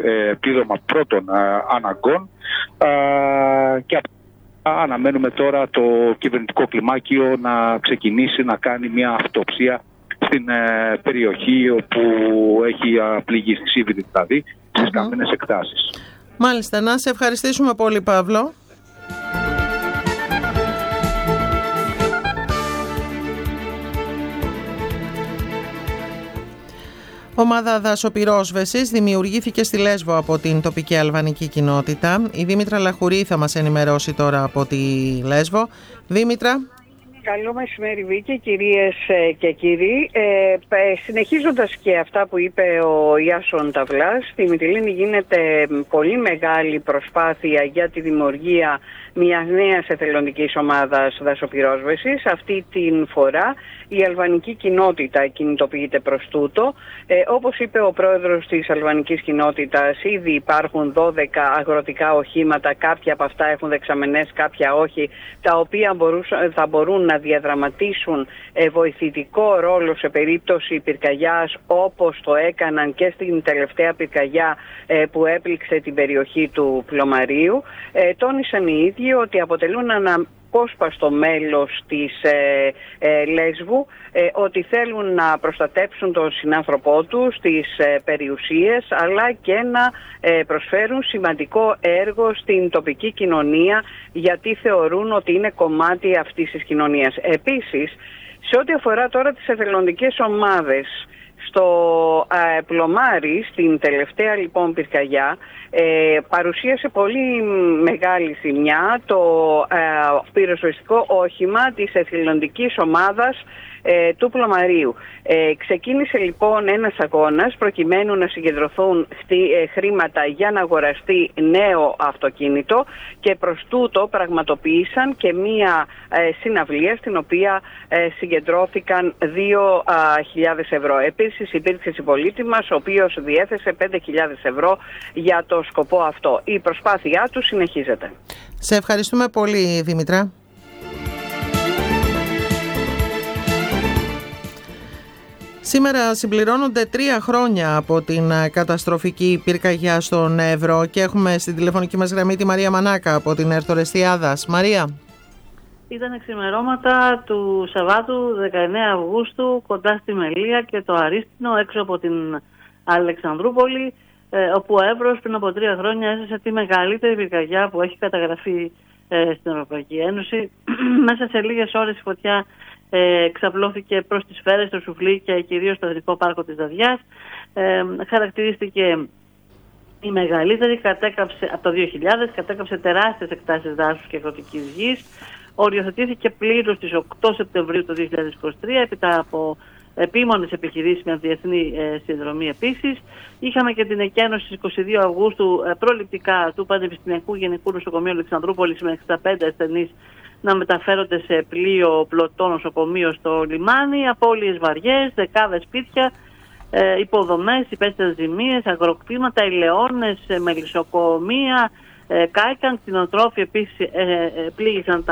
πλήρωμα πρώτων αναγκών και αναμένουμε τώρα το κυβερνητικό κλιμάκιο να ξεκινήσει να κάνει μια αυτοψία στην περιοχή όπου έχει πληγεί, στη Σίβηρη δηλαδή, στις καμένες εκτάσεις. Μάλιστα, να σε ευχαριστήσουμε πολύ, Παύλο. Ομάδα δασοπυρόσβεσης δημιουργήθηκε στη Λέσβο από την τοπική αλβανική κοινότητα. Η Δήμητρα Λαχουρή θα μας ενημερώσει τώρα από τη Λέσβο. Δήμητρα. Καλό μεσημέρι, Βίκη, κυρίες και κύριοι. Συνεχίζοντας και αυτά που είπε ο Ιάσον Ταυλάς, στη Μυτιλήνη γίνεται πολύ μεγάλη προσπάθεια για τη δημιουργία μιας νέας εθελοντικής ομάδας δασοπυρόσβεσης. Αυτή την φορά η αλβανική κοινότητα κινητοποιείται προς τούτο. Όπως είπε ο πρόεδρος της αλβανικής κοινότητας, ήδη υπάρχουν 12 αγροτικά οχήματα, κάποια από αυτά έχουν δεξαμενές, κάποια όχι, τα οποία θα μπορούν να διαδραματίσουν βοηθητικό ρόλο σε περίπτωση πυρκαγιάς, όπως το έκαναν και στην τελευταία πυρκαγιά που έπληξε την περιοχή του Πλωμαρίου. Τόνισαν οι ίδιοι ότι αποτελούν αναπόσπαστο μέλος της Λέσβου, ότι θέλουν να προστατέψουν τον συνάνθρωπό τους, τις περιουσίες, αλλά και να προσφέρουν σημαντικό έργο στην τοπική κοινωνία, γιατί θεωρούν ότι είναι κομμάτι αυτής της κοινωνίας. Επίσης, σε ό,τι αφορά τώρα τις εθελοντικές ομάδες, στο Πλωμάρι, στην τελευταία λοιπόν πυρκαγιά, παρουσίασε πολύ μεγάλη ζημιά το πυροσβεστικό όχημα της εθελοντικής ομάδας του Πλωμαρίου. Ξεκίνησε λοιπόν ένας αγώνας προκειμένου να συγκεντρωθούν χρήματα για να αγοραστεί νέο αυτοκίνητο, και προς τούτο πραγματοποίησαν και μία συναυλία στην οποία συγκεντρώθηκαν 2.000 ευρώ. Επίσης υπήρξε συμπολίτη μας ο οποίος διέθεσε 5.000 ευρώ για το σκοπό αυτό. Η προσπάθειά του συνεχίζεται. Σε ευχαριστούμε πολύ, Δήμητρα. Σήμερα συμπληρώνονται 3 χρόνια από την καταστροφική πυρκαγιά στον Εύρο και έχουμε στην τηλεφωνική μας γραμμή τη Μαρία Μανάκα από την Ερτορεστιάδας. Μαρία. Ήταν ξημερώματα του Σαββάτου 19 Αυγούστου κοντά στη Μελία και το Αρίστινο έξω από την Αλεξανδρούπολη, όπου ο Εύρος πριν από 3 χρόνια έζησε τη μεγαλύτερη πυρκαγιά που έχει καταγραφεί στην Ευρωπαϊκή Ένωση. Μέσα σε λίγες ώρες η φωτιά εξαπλώθηκε προς τις Σφαίρες, στο Σουφλί και κυρίως στο Εθνικό Πάρκο της Δαδιάς. Χαρακτηρίστηκε η μεγαλύτερη, κατέκαψε από το 2000, κατέκαψε τεράστιες εκτάσεις δάσους και αγροτικής γης. Οριοθετήθηκε πλήρως στις 8 Σεπτεμβρίου του 2023, έπειτα από επίμονες επιχειρήσεις με διεθνή συνδρομή επίσης. Είχαμε και την εκένωση στις 22 Αυγούστου προληπτικά του Πανεπιστημιακού Γενικού Νοσοκομείου Αλεξανδρούπολης με 65 ασθενείς να μεταφέρονται σε πλοίο πλωτό νοσοκομείο στο λιμάνι, απώλειες βαριές, δεκάδες σπίτια, υποδομές, υπέστητες ζημίες, αγροκτήματα, ελαιώνες, μελισσοκομεία, κάηκαν, κτηνοτρόφοι επίσης πλήγησαν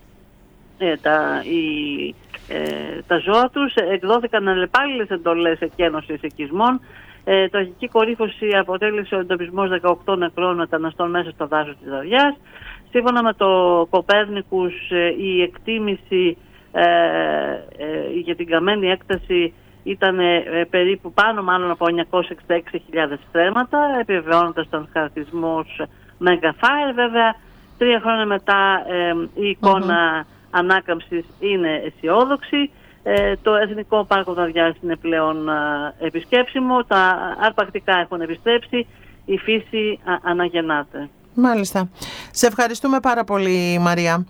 τα ζώα τους, εκδόθηκαν αλλεπάλληλες εντολές εκένωσης οικισμών. Τραγική κορύφωση αποτέλεσε ο εντοπισμός 18 νεκρών μεταναστών μέσα στο δάσος της Δαδιάς. Σύμφωνα με το Κοπέρνικους, η εκτίμηση για την καμένη έκταση ήταν περίπου πάνω μάλλον από 966.000 στρέμματα, επιβεβαιώνοντας τον χαρακτηρισμός Megafire. Βέβαια, 3 χρόνια μετά η εικόνα ανάκαμψης είναι αισιόδοξη. Το Εθνικό Πάρκο Δαδιάς είναι πλέον επισκέψιμο, τα αρπακτικά έχουν επιστρέψει, η φύση αναγεννάται. Μάλιστα. Σε ευχαριστούμε πάρα πολύ, Μαρία.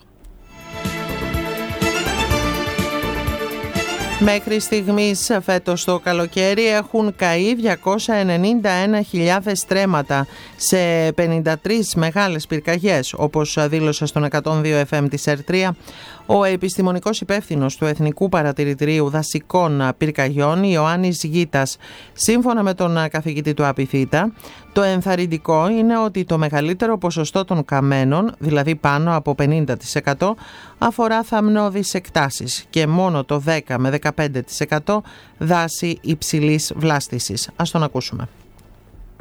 Μέχρι στιγμής φέτος το καλοκαίρι έχουν καεί 291.000 στρέμματα σε 53 μεγάλες πυρκαγιές, όπως δήλωσε στον 102 FM της ΕΡΤ3 ο επιστημονικός υπεύθυνος του Εθνικού Παρατηρητηρίου Δασικών Πυρκαγιών, Ιωάννης Γίτας. Σύμφωνα με τον καθηγητή του Απιθύτα, το ενθαρρυντικό είναι ότι το μεγαλύτερο ποσοστό των καμένων, δηλαδή πάνω από 50%, αφορά θαμνώδεις εκτάσεις και μόνο το 10 με 15% δάση υψηλής βλάστησης. Ας τον ακούσουμε.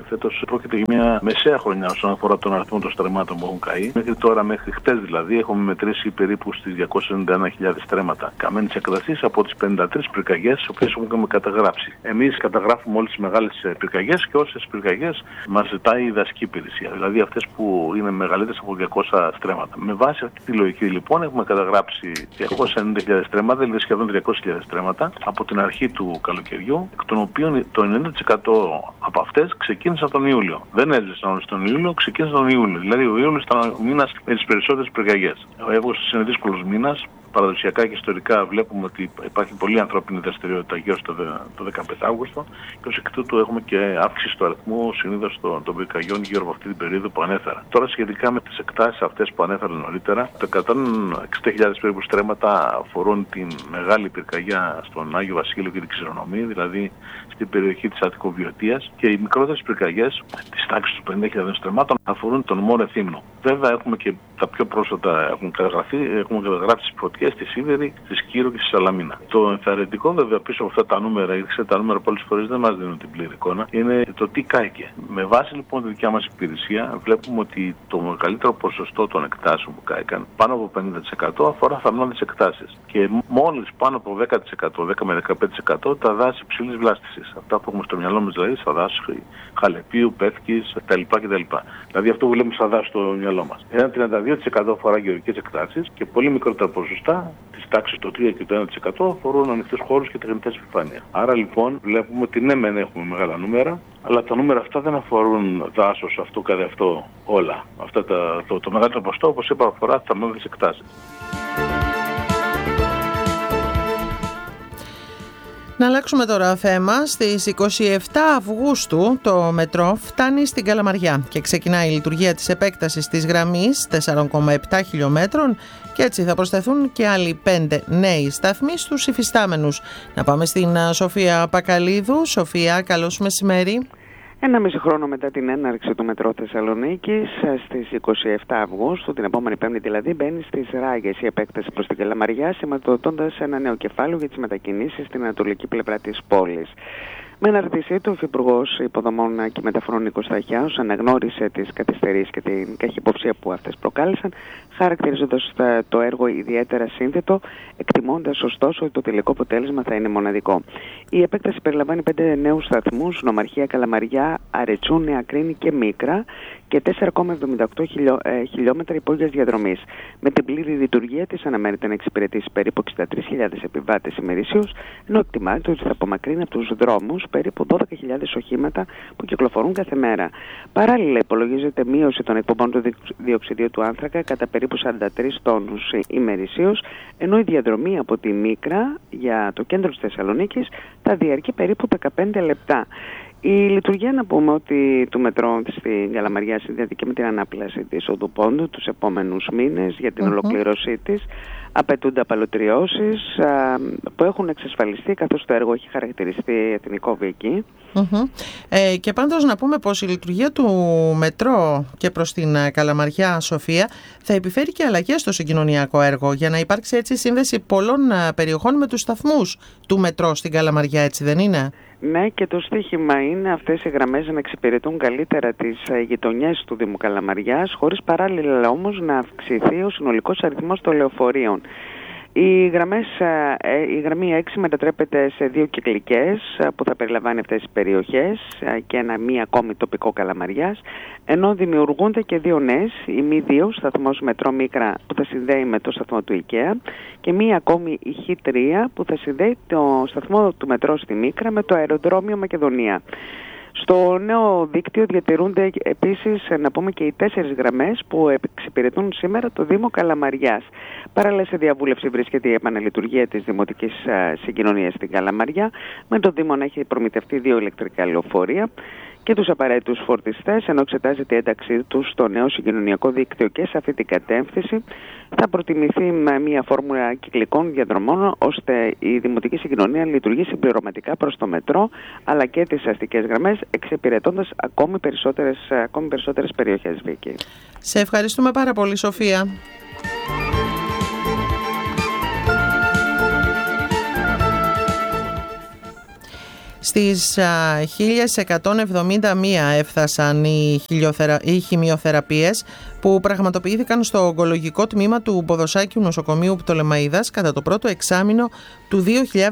φέτος πρόκειται για μια μεσαία χρονιά όσον αφορά τον αριθμό των στρεμμάτων που έχουν καεί. Μέχρι τώρα, μέχρι χτες δηλαδή, έχουμε μετρήσει περίπου στις 291.000 στρέμματα καμένης έκτασης από τις 53 πυρκαγιές, τις οποίες έχουμε καταγράψει. Εμείς καταγράφουμε όλες τις μεγάλες πυρκαγιές και όσες πυρκαγιές μας ζητάει η δασική υπηρεσία, δηλαδή αυτές που είναι μεγαλύτερες από 200 στρέμματα. Με βάση αυτή τη λογική, λοιπόν, έχουμε καταγράψει 290.000 στρέμματα, δηλαδή σχεδόν 300.000 στρέμματα από την αρχή του καλοκαιριού, εκ των οποίων το 90% από αυτές ξεκίνησαν τον Ιούλιο. Δεν έζησαν όλες τον Ιούλιο, ξεκίνησαν τον Ιούλιο. Δηλαδή, ο Ιούλιος ήταν ο μήνας με τις περισσότερες πυρκαγιές. Ο Αίγυπτος είναι δύσκολος μήνας. Παραδοσιακά και ιστορικά βλέπουμε ότι υπάρχει πολλή ανθρώπινη δραστηριότητα γύρω στο 15 Αύγουστο και ως εκ τούτου έχουμε και αύξηση του αριθμού συνήθως των πυρκαγιών γύρω από αυτή την περίοδο που ανέφερα. Τώρα, σχετικά με τις εκτάσεις αυτές που ανέφερα νωρίτερα, το 160.000 περίπου στρέμματα αφορούν την μεγάλη πυρκαγιά στον Άγιο Βασίλειο και την Ξηρονομή, δηλαδή στην περιοχή της Αττικοβιωτίας, και οι μικρότερες πυρκαγιές της τάξης των 50.000 στρεμμάτων αφορούν τον Μόρε Θύμνο. Βέβαια, έχουμε και τα πιο πρόσφατα έχουν καταγραφεί τις φωτιές στη Σίδερη, στη Σκύρο και στη Σαλαμίνα. Το ενθαρρυντικό, βέβαια, πίσω από αυτά τα νούμερα, γιατί τα νούμερα πολλές φορές δεν μας δίνουν την πλήρη εικόνα, είναι το τι κάηκε. Με βάση λοιπόν τη δικιά μας υπηρεσία, βλέπουμε ότι το μεγαλύτερο ποσοστό των εκτάσεων που κάηκαν, πάνω από 50%, αφορά θαμνώδεις εκτάσεις. Και μόλις πάνω από 10%, 10 με 15% τα δάση υψηλής βλάστησης. Αυτά που έχουμε στο μυαλό μας, δηλαδή στα δάση Χαλεπίου, Πεύκης κτλ. Δηλαδή αυτό που βλέπουμε στα δάση στο μυαλό μας. Ένα 32% αφορά γεωργικές εκτάσεις και πολύ μικρότερα ποσοστά, της τάξης το 3 και το 1% αφορούν ανοιχτούς χώρους και τεχνητές επιφάνειες. Άρα λοιπόν βλέπουμε ότι ναι, μεν έχουμε μεγάλα νούμερα, αλλά τα νούμερα αυτά δεν αφορούν δάσος αυτό καθ' αυτό όλα. Αυτά το μεγαλύτερο ποσοστό, όπως είπα, αφορά θαμνώδεις εκτάσεις. Να αλλάξουμε τώρα θέμα. Στις 27 Αυγούστου το μετρό φτάνει στην Καλαμαριά και ξεκινάει η λειτουργία της επέκτασης της γραμμής 4,7 χιλιόμετρων και έτσι θα προσθεθούν και άλλοι 5 νέοι σταθμοί στους υφιστάμενους. Να πάμε στην Σοφία Πακαλίδου. Σοφία, καλώς μεσημέρι. 1,5 χρόνο μετά την έναρξη του μετρό Θεσσαλονίκης, στις 27 Αυγούστου, την επόμενη Πέμπτη δηλαδή, μπαίνει στις ράγες η επέκταση προς την Καλαμαριά, σηματοδοτώντας ένα νέο κεφάλαιο για τις μετακινήσεις στην ανατολική πλευρά της πόλης. Με αναρτησή του, ο Υφυπουργός Υποδομών και Μεταφορών Νίκος Σταχιάος αναγνώρισε τις καθυστερήσεις και την καχυποψία που αυτές προκάλεσαν, χαρακτηρίζοντας το έργο ιδιαίτερα σύνθετο, εκτιμώντας ωστόσο ότι το τελικό αποτέλεσμα θα είναι μοναδικό. Η επέκταση περιλαμβάνει 5 νέους σταθμούς, Νομαρχία, Καλαμαριά, Αρετσού, Νέα Κρίνη και Μίκρα, και 4,78 χιλιόμετρα υπόγειας διαδρομής. Με την πλήρη λειτουργία της αναμένεται να εξυπηρετήσει περίπου 63.000 επιβάτες ημερησίως, ενώ εκτιμάται ότι θα απομακρύνει από τους δρόμους περίπου 12.000 οχήματα που κυκλοφορούν κάθε μέρα. Παράλληλα, υπολογίζεται μείωση των εκπομπών του διοξιδίου του άνθρακα κατά περίπου 43 τόνους ημερησίως, ενώ η διαδρομή από τη Μίκρα για το κέντρο της Θεσσαλονίκης θα διαρκεί περίπου 15 λεπτά. Η λειτουργία, να πούμε, ότι του μετρό στην Καλαμαριά συνδέεται και με την ανάπλαση της Οδού Πόντου τους επόμενους μήνες. Για την ολοκλήρωσή της απαιτούνται απαλωτριώσεις που έχουν εξασφαλιστεί, καθώς το έργο έχει χαρακτηριστεί εθνικό βίκη. Και πάντως να πούμε πως η λειτουργία του μετρό και προς την Καλαμαριά, Σοφία, θα επιφέρει και αλλαγές στο συγκοινωνιακό έργο, για να υπάρξει έτσι σύνδεση πολλών περιοχών με τους σταθμούς του μετρό στην Καλαμαριά, έτσι δεν είναι? Ναι, και το στίχημα είναι αυτές οι γραμμές να εξυπηρετούν καλύτερα τις γειτονιές του Δήμου Καλαμαριάς, χωρίς παράλληλα όμως να αυξηθεί ο συνολικός αριθμός των λεωφορείων. Η γραμμή 6 μετατρέπεται σε 2 κυκλικές που θα περιλαμβάνει αυτές τις περιοχές και μία ακόμη τοπικό Καλαμαριάς, ενώ δημιουργούνται και 2 νέες, η μη 2, σταθμός μετρό Μίκρα που θα συνδέει με το σταθμό του IKEA, και μία ακόμη η Χ3 που θα συνδέει το σταθμό του μετρό στη Μίκρα με το αεροδρόμιο Μακεδονία. Στο νέο δίκτυο διατηρούνται επίσης, να πούμε, και οι 4 γραμμές που εξυπηρετούν σήμερα το Δήμο Καλαμαριάς. Παράλληλα, σε διαβούλευση βρίσκεται η επαναλειτουργία της δημοτικής συγκοινωνίας στην Καλαμαριά, με το Δήμο να έχει προμηθευτεί 2 ηλεκτρικά λεωφορεία και τους απαραίτητους φορτιστές, ενώ εξετάζεται η ένταξή τους στο νέο συγκοινωνιακό δίκτυο, και σε αυτή την κατεύθυνση θα προτιμηθεί με μια φόρμουλα κυκλικών διαδρομών, ώστε η δημοτική συγκοινωνία λειτουργεί συμπληρωματικά προς το μετρό αλλά και τις αστικές γραμμές, εξυπηρετώντας ακόμη περισσότερες περιοχές, Βίκη. Σε ευχαριστούμε πάρα πολύ, Σοφία. Στις 1171 έφτασαν οι χημειοθεραπείες που πραγματοποιήθηκαν στο ογκολογικό τμήμα του Ποδοσάκιου Νοσοκομείου Πτολεμαΐδας κατά το πρώτο εξάμηνο του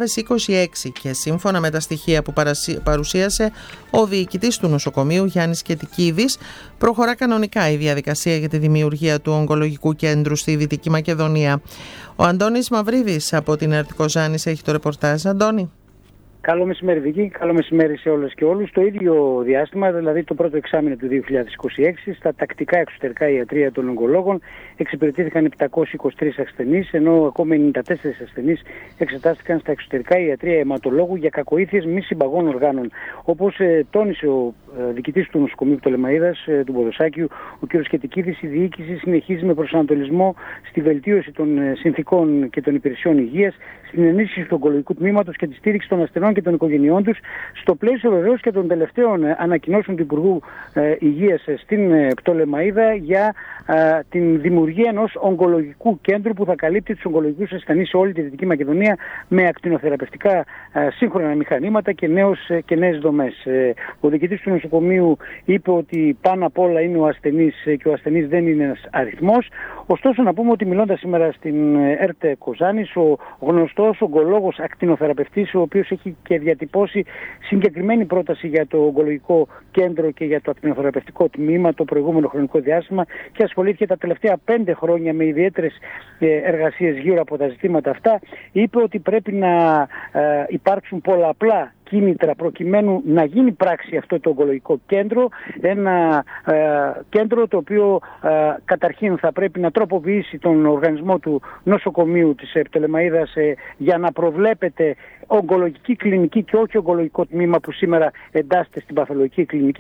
2026 και σύμφωνα με τα στοιχεία που παρουσίασε ο διοικητής του νοσοκομείου Γιάννης Κετικίδης, προχωρά κανονικά η διαδικασία για τη δημιουργία του ογκολογικού κέντρου στη Δυτική Μακεδονία. Ο Αντώνης Μαυρίδης από την Αρτικό Ζάνης έχει το ρεπορτάζ. Αντώνη. Καλό μεσημέρι Βίκη, καλό μεσημέρι σε όλες και όλους. Το ίδιο διάστημα, δηλαδή το πρώτο εξάμηνο του 2026, στα τακτικά εξωτερικά ιατρεία των ογκολόγων εξυπηρετήθηκαν 723 ασθενείς, ενώ ακόμα 94 ασθενείς εξετάστηκαν στα εξωτερικά ιατρεία αιματολόγου για κακοήθειες μη συμπαγών οργάνων. Όπως τόνισε ο διοικητής του νοσοκομείου Πτολεμαΐδας, του Ποδοσάκιου, ο κ. Κετικίδης, η διοίκηση συνεχίζει με προσανατολισμό στη βελτίωση των συνθηκών και των υπηρεσιών υγείας, στην ενίσχυση του ογκολογικού τμήματος και τη στήριξη των ασθενών και των οικογενειών τους, στο πλαίσιο βεβαίως και των τελευταίων ανακοινώσεων του Υπουργού Υγείας στην Πτολεμαΐδα για την δημιουργία ενός ογκολογικού κέντρου που θα καλύπτει τους ογκολογικούς ασθενείς σε όλη τη Δυτική Μακεδονία με ακτινοθεραπευτικά σύγχρονα μηχανήματα και νέες δομές. Ο διοικητής του νοσοκομείου είπε ότι πάνω απ' όλα είναι ο ασθενής και ο ασθενής δεν είναι ένας αριθμός. Ωστόσο, να πούμε ότι μιλώντας σήμερα στην ΕΡΤ Κοζάνης, ο γνωστός ογκολόγος ακτινοθεραπευτής, ο οποίος έχει και διατυπώσει συγκεκριμένη πρόταση για το ογκολογικό κέντρο και για το ακτινοθεραπευτικό τμήμα το προηγούμενο χρονικό διάστημα και ασχολήθηκε τα τελευταία 5 χρόνια με ιδιαίτερες εργασίες γύρω από τα ζητήματα αυτά, είπε ότι πρέπει να υπάρξουν πολλαπλά κίνητρα προκειμένου να γίνει πράξη αυτό το ογκολογικό κέντρο, ένα κέντρο το οποίο καταρχήν θα πρέπει να τροποποιήσει τον οργανισμό του νοσοκομείου της Πτολεμαΐδας για να προβλέπεται ογκολογική κλινική και όχι ογκολογικό τμήμα που σήμερα εντάσσεται στην παθολογική κλινική,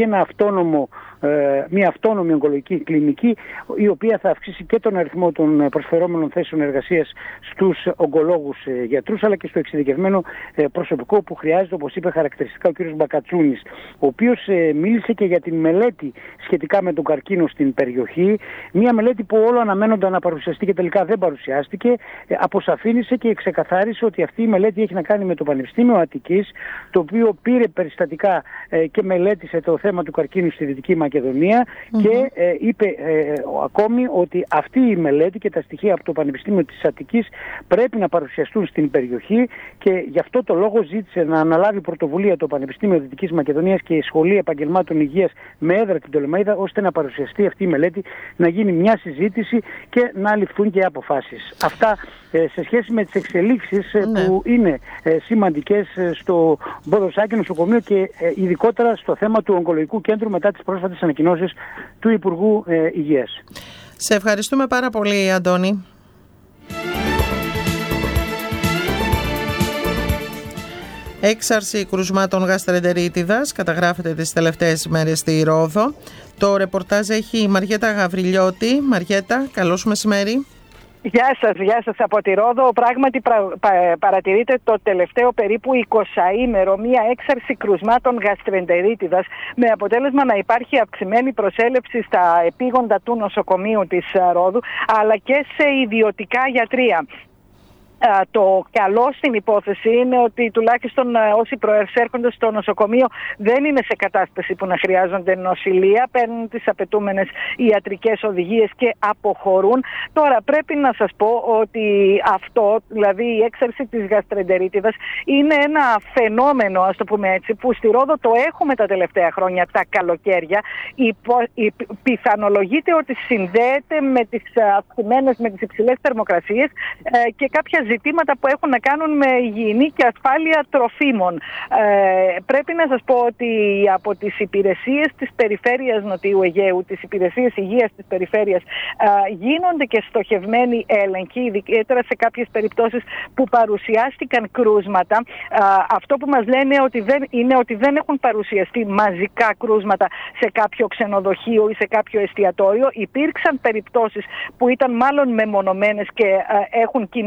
μια αυτόνομη ογκολογική κλινική, η οποία θα αυξήσει και τον αριθμό των προσφερόμενων θέσεων εργασίας στους ογκολόγους γιατρούς, αλλά και στο εξειδικευμένο προσωπικό που χρειάζεται, όπως είπε χαρακτηριστικά ο κ. Μπακατσούνης, ο οποίος μίλησε και για την μελέτη σχετικά με τον καρκίνο στην περιοχή, μια μελέτη που όλο αναμένονταν να παρουσιαστεί και τελικά δεν παρουσιάστηκε. Αποσαφήνισε και ξεκαθάρισε ότι αυτή η μελέτη έχει να κάνει με το Πανεπιστήμιο Αττικής, το οποίο πήρε περιστατικά και μελέτησε το θέμα του καρκίνου στη Δυτική Μακεδονία και είπε ακόμη ότι αυτή η μελέτη και τα στοιχεία από το Πανεπιστήμιο της Αττικής πρέπει να παρουσιαστούν στην περιοχή και γι' αυτό το λόγο ζήτησε να αναλάβει πρωτοβουλία το Πανεπιστήμιο Δυτικής Μακεδονίας και η Σχολή Επαγγελμάτων Υγείας με έδρα την Πτολεμαΐδα, ώστε να παρουσιαστεί αυτή η μελέτη, να γίνει μια συζήτηση και να ληφθούν και αποφάσεις. Αυτά σε σχέση με τις εξελίξεις που είναι σημαντικές στο Ποδοσάκη Νοσοκομείο και ειδικότερα στο θέμα του ογκολογικού κέντρου μετά τις πρόσφατες ανακοινώσεις του Υπουργού Υγείας. Σε ευχαριστούμε πάρα πολύ, Αντώνη. Έξαρση κρουσμάτων γαστρεντερίτιδας καταγράφεται τις τελευταίες μέρες στη Ρόδο. Το ρεπορτάζ έχει η Μαριέτα Γαβριλιώτη. Μαριέτα, καλώς μεσημέρι. Γεια σας από τη Ρόδο. Πράγματι παρατηρείται το τελευταίο περίπου 20ήμερο μια έξαρση κρουσμάτων γαστρεντερίτιδας με αποτέλεσμα να υπάρχει αυξημένη προσέλευση στα επίγοντα του νοσοκομείου της Ρόδου αλλά και σε ιδιωτικά γιατρεία. Το καλό στην υπόθεση είναι ότι τουλάχιστον όσοι προερσέρχονται στο νοσοκομείο δεν είναι σε κατάσταση που να χρειάζονται νοσηλεία, παίρνουν τις απαιτούμενες ιατρικές οδηγίες και αποχωρούν. Τώρα πρέπει να σας πω ότι αυτό, δηλαδή η έξαρση της γαστρεντερίτιδας, είναι ένα φαινόμενο, ας το πούμε έτσι, που στη Ρόδο το έχουμε τα τελευταία χρόνια, τα καλοκαίρια. Πιθανολογείται ότι συνδέεται με τις αυξημένες, με τις υψηλές θερμοκρασίες και κάποια ζητήματα που έχουν να κάνουν με υγιεινή και ασφάλεια τροφίμων. Πρέπει να σας πω ότι από τις υπηρεσίες της περιφέρειας Νοτιού Αιγαίου, τις υπηρεσίες υγείας της περιφέρειας, γίνονται και στοχευμένοι έλεγχοι, ιδιαίτερα σε κάποιες περιπτώσεις που παρουσιάστηκαν κρούσματα. Αυτό που μας λένε είναι ότι δεν έχουν παρουσιαστεί μαζικά κρούσματα σε κάποιο ξενοδοχείο ή σε κάποιο εστιατόριο. Υπήρξαν περιπτώσεις που ήταν μάλλον μεμονωμένες και έχουν κινηθεί οι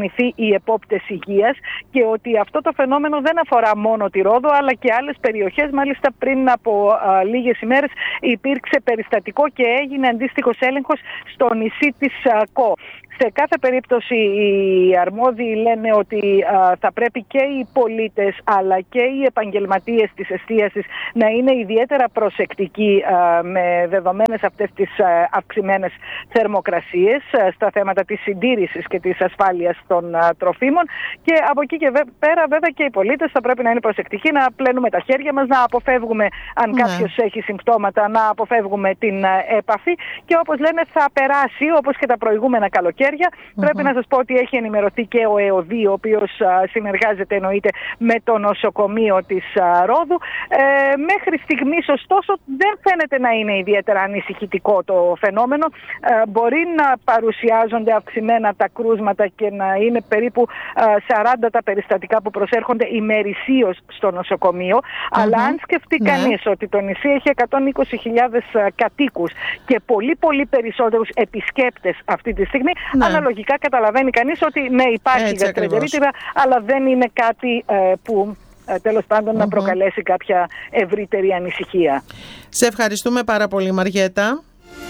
οι επόπτες υγείας και ότι αυτό το φαινόμενο δεν αφορά μόνο τη Ρόδο αλλά και άλλες περιοχές. Μάλιστα πριν από λίγες ημέρες υπήρξε περιστατικό και έγινε αντίστοιχος έλεγχος στο νησί της Κο. Σε κάθε περίπτωση οι αρμόδιοι λένε ότι θα πρέπει και οι πολίτες αλλά και οι επαγγελματίες της εστίασης να είναι ιδιαίτερα προσεκτικοί με δεδομένες αυτές τις αυξημένες θερμοκρασίες στα θέματα της συντήρησης και της ασφάλειας των τροφίμων, και από εκεί και πέρα βέβαια και οι πολίτες θα πρέπει να είναι προσεκτικοί, να πλένουμε τα χέρια μας, να αποφεύγουμε αν κάποιος έχει συμπτώματα, να αποφεύγουμε την επαφή, και όπως λένε θα περάσει όπως και τα προηγούμενα καλοκαίρια. Πρέπει να σας πω ότι έχει ενημερωθεί και ο ΕΟΔΗ, ο οποίος συνεργάζεται εννοείται με το νοσοκομείο της Ρόδου. Μέχρι στιγμής ωστόσο δεν φαίνεται να είναι ιδιαίτερα ανησυχητικό το φαινόμενο. Μπορεί να παρουσιάζονται αυξημένα τα κρούσματα και να είναι περίπου 40 τα περιστατικά που προσέρχονται ημερησίως στο νοσοκομείο, αλλά αν σκεφτεί κανείς ότι το νησί έχει 120.000 κατοίκους και πολύ περισσότερους επισκέπτες αυτή τη στιγμή, αναλογικά καταλαβαίνει κανείς ότι ναι, υπάρχει γαστρεντερίτιδα, αλλά δεν είναι κάτι που τέλος πάντων να προκαλέσει κάποια ευρύτερη ανησυχία. Σε ευχαριστούμε πάρα πολύ, Μαριέτα.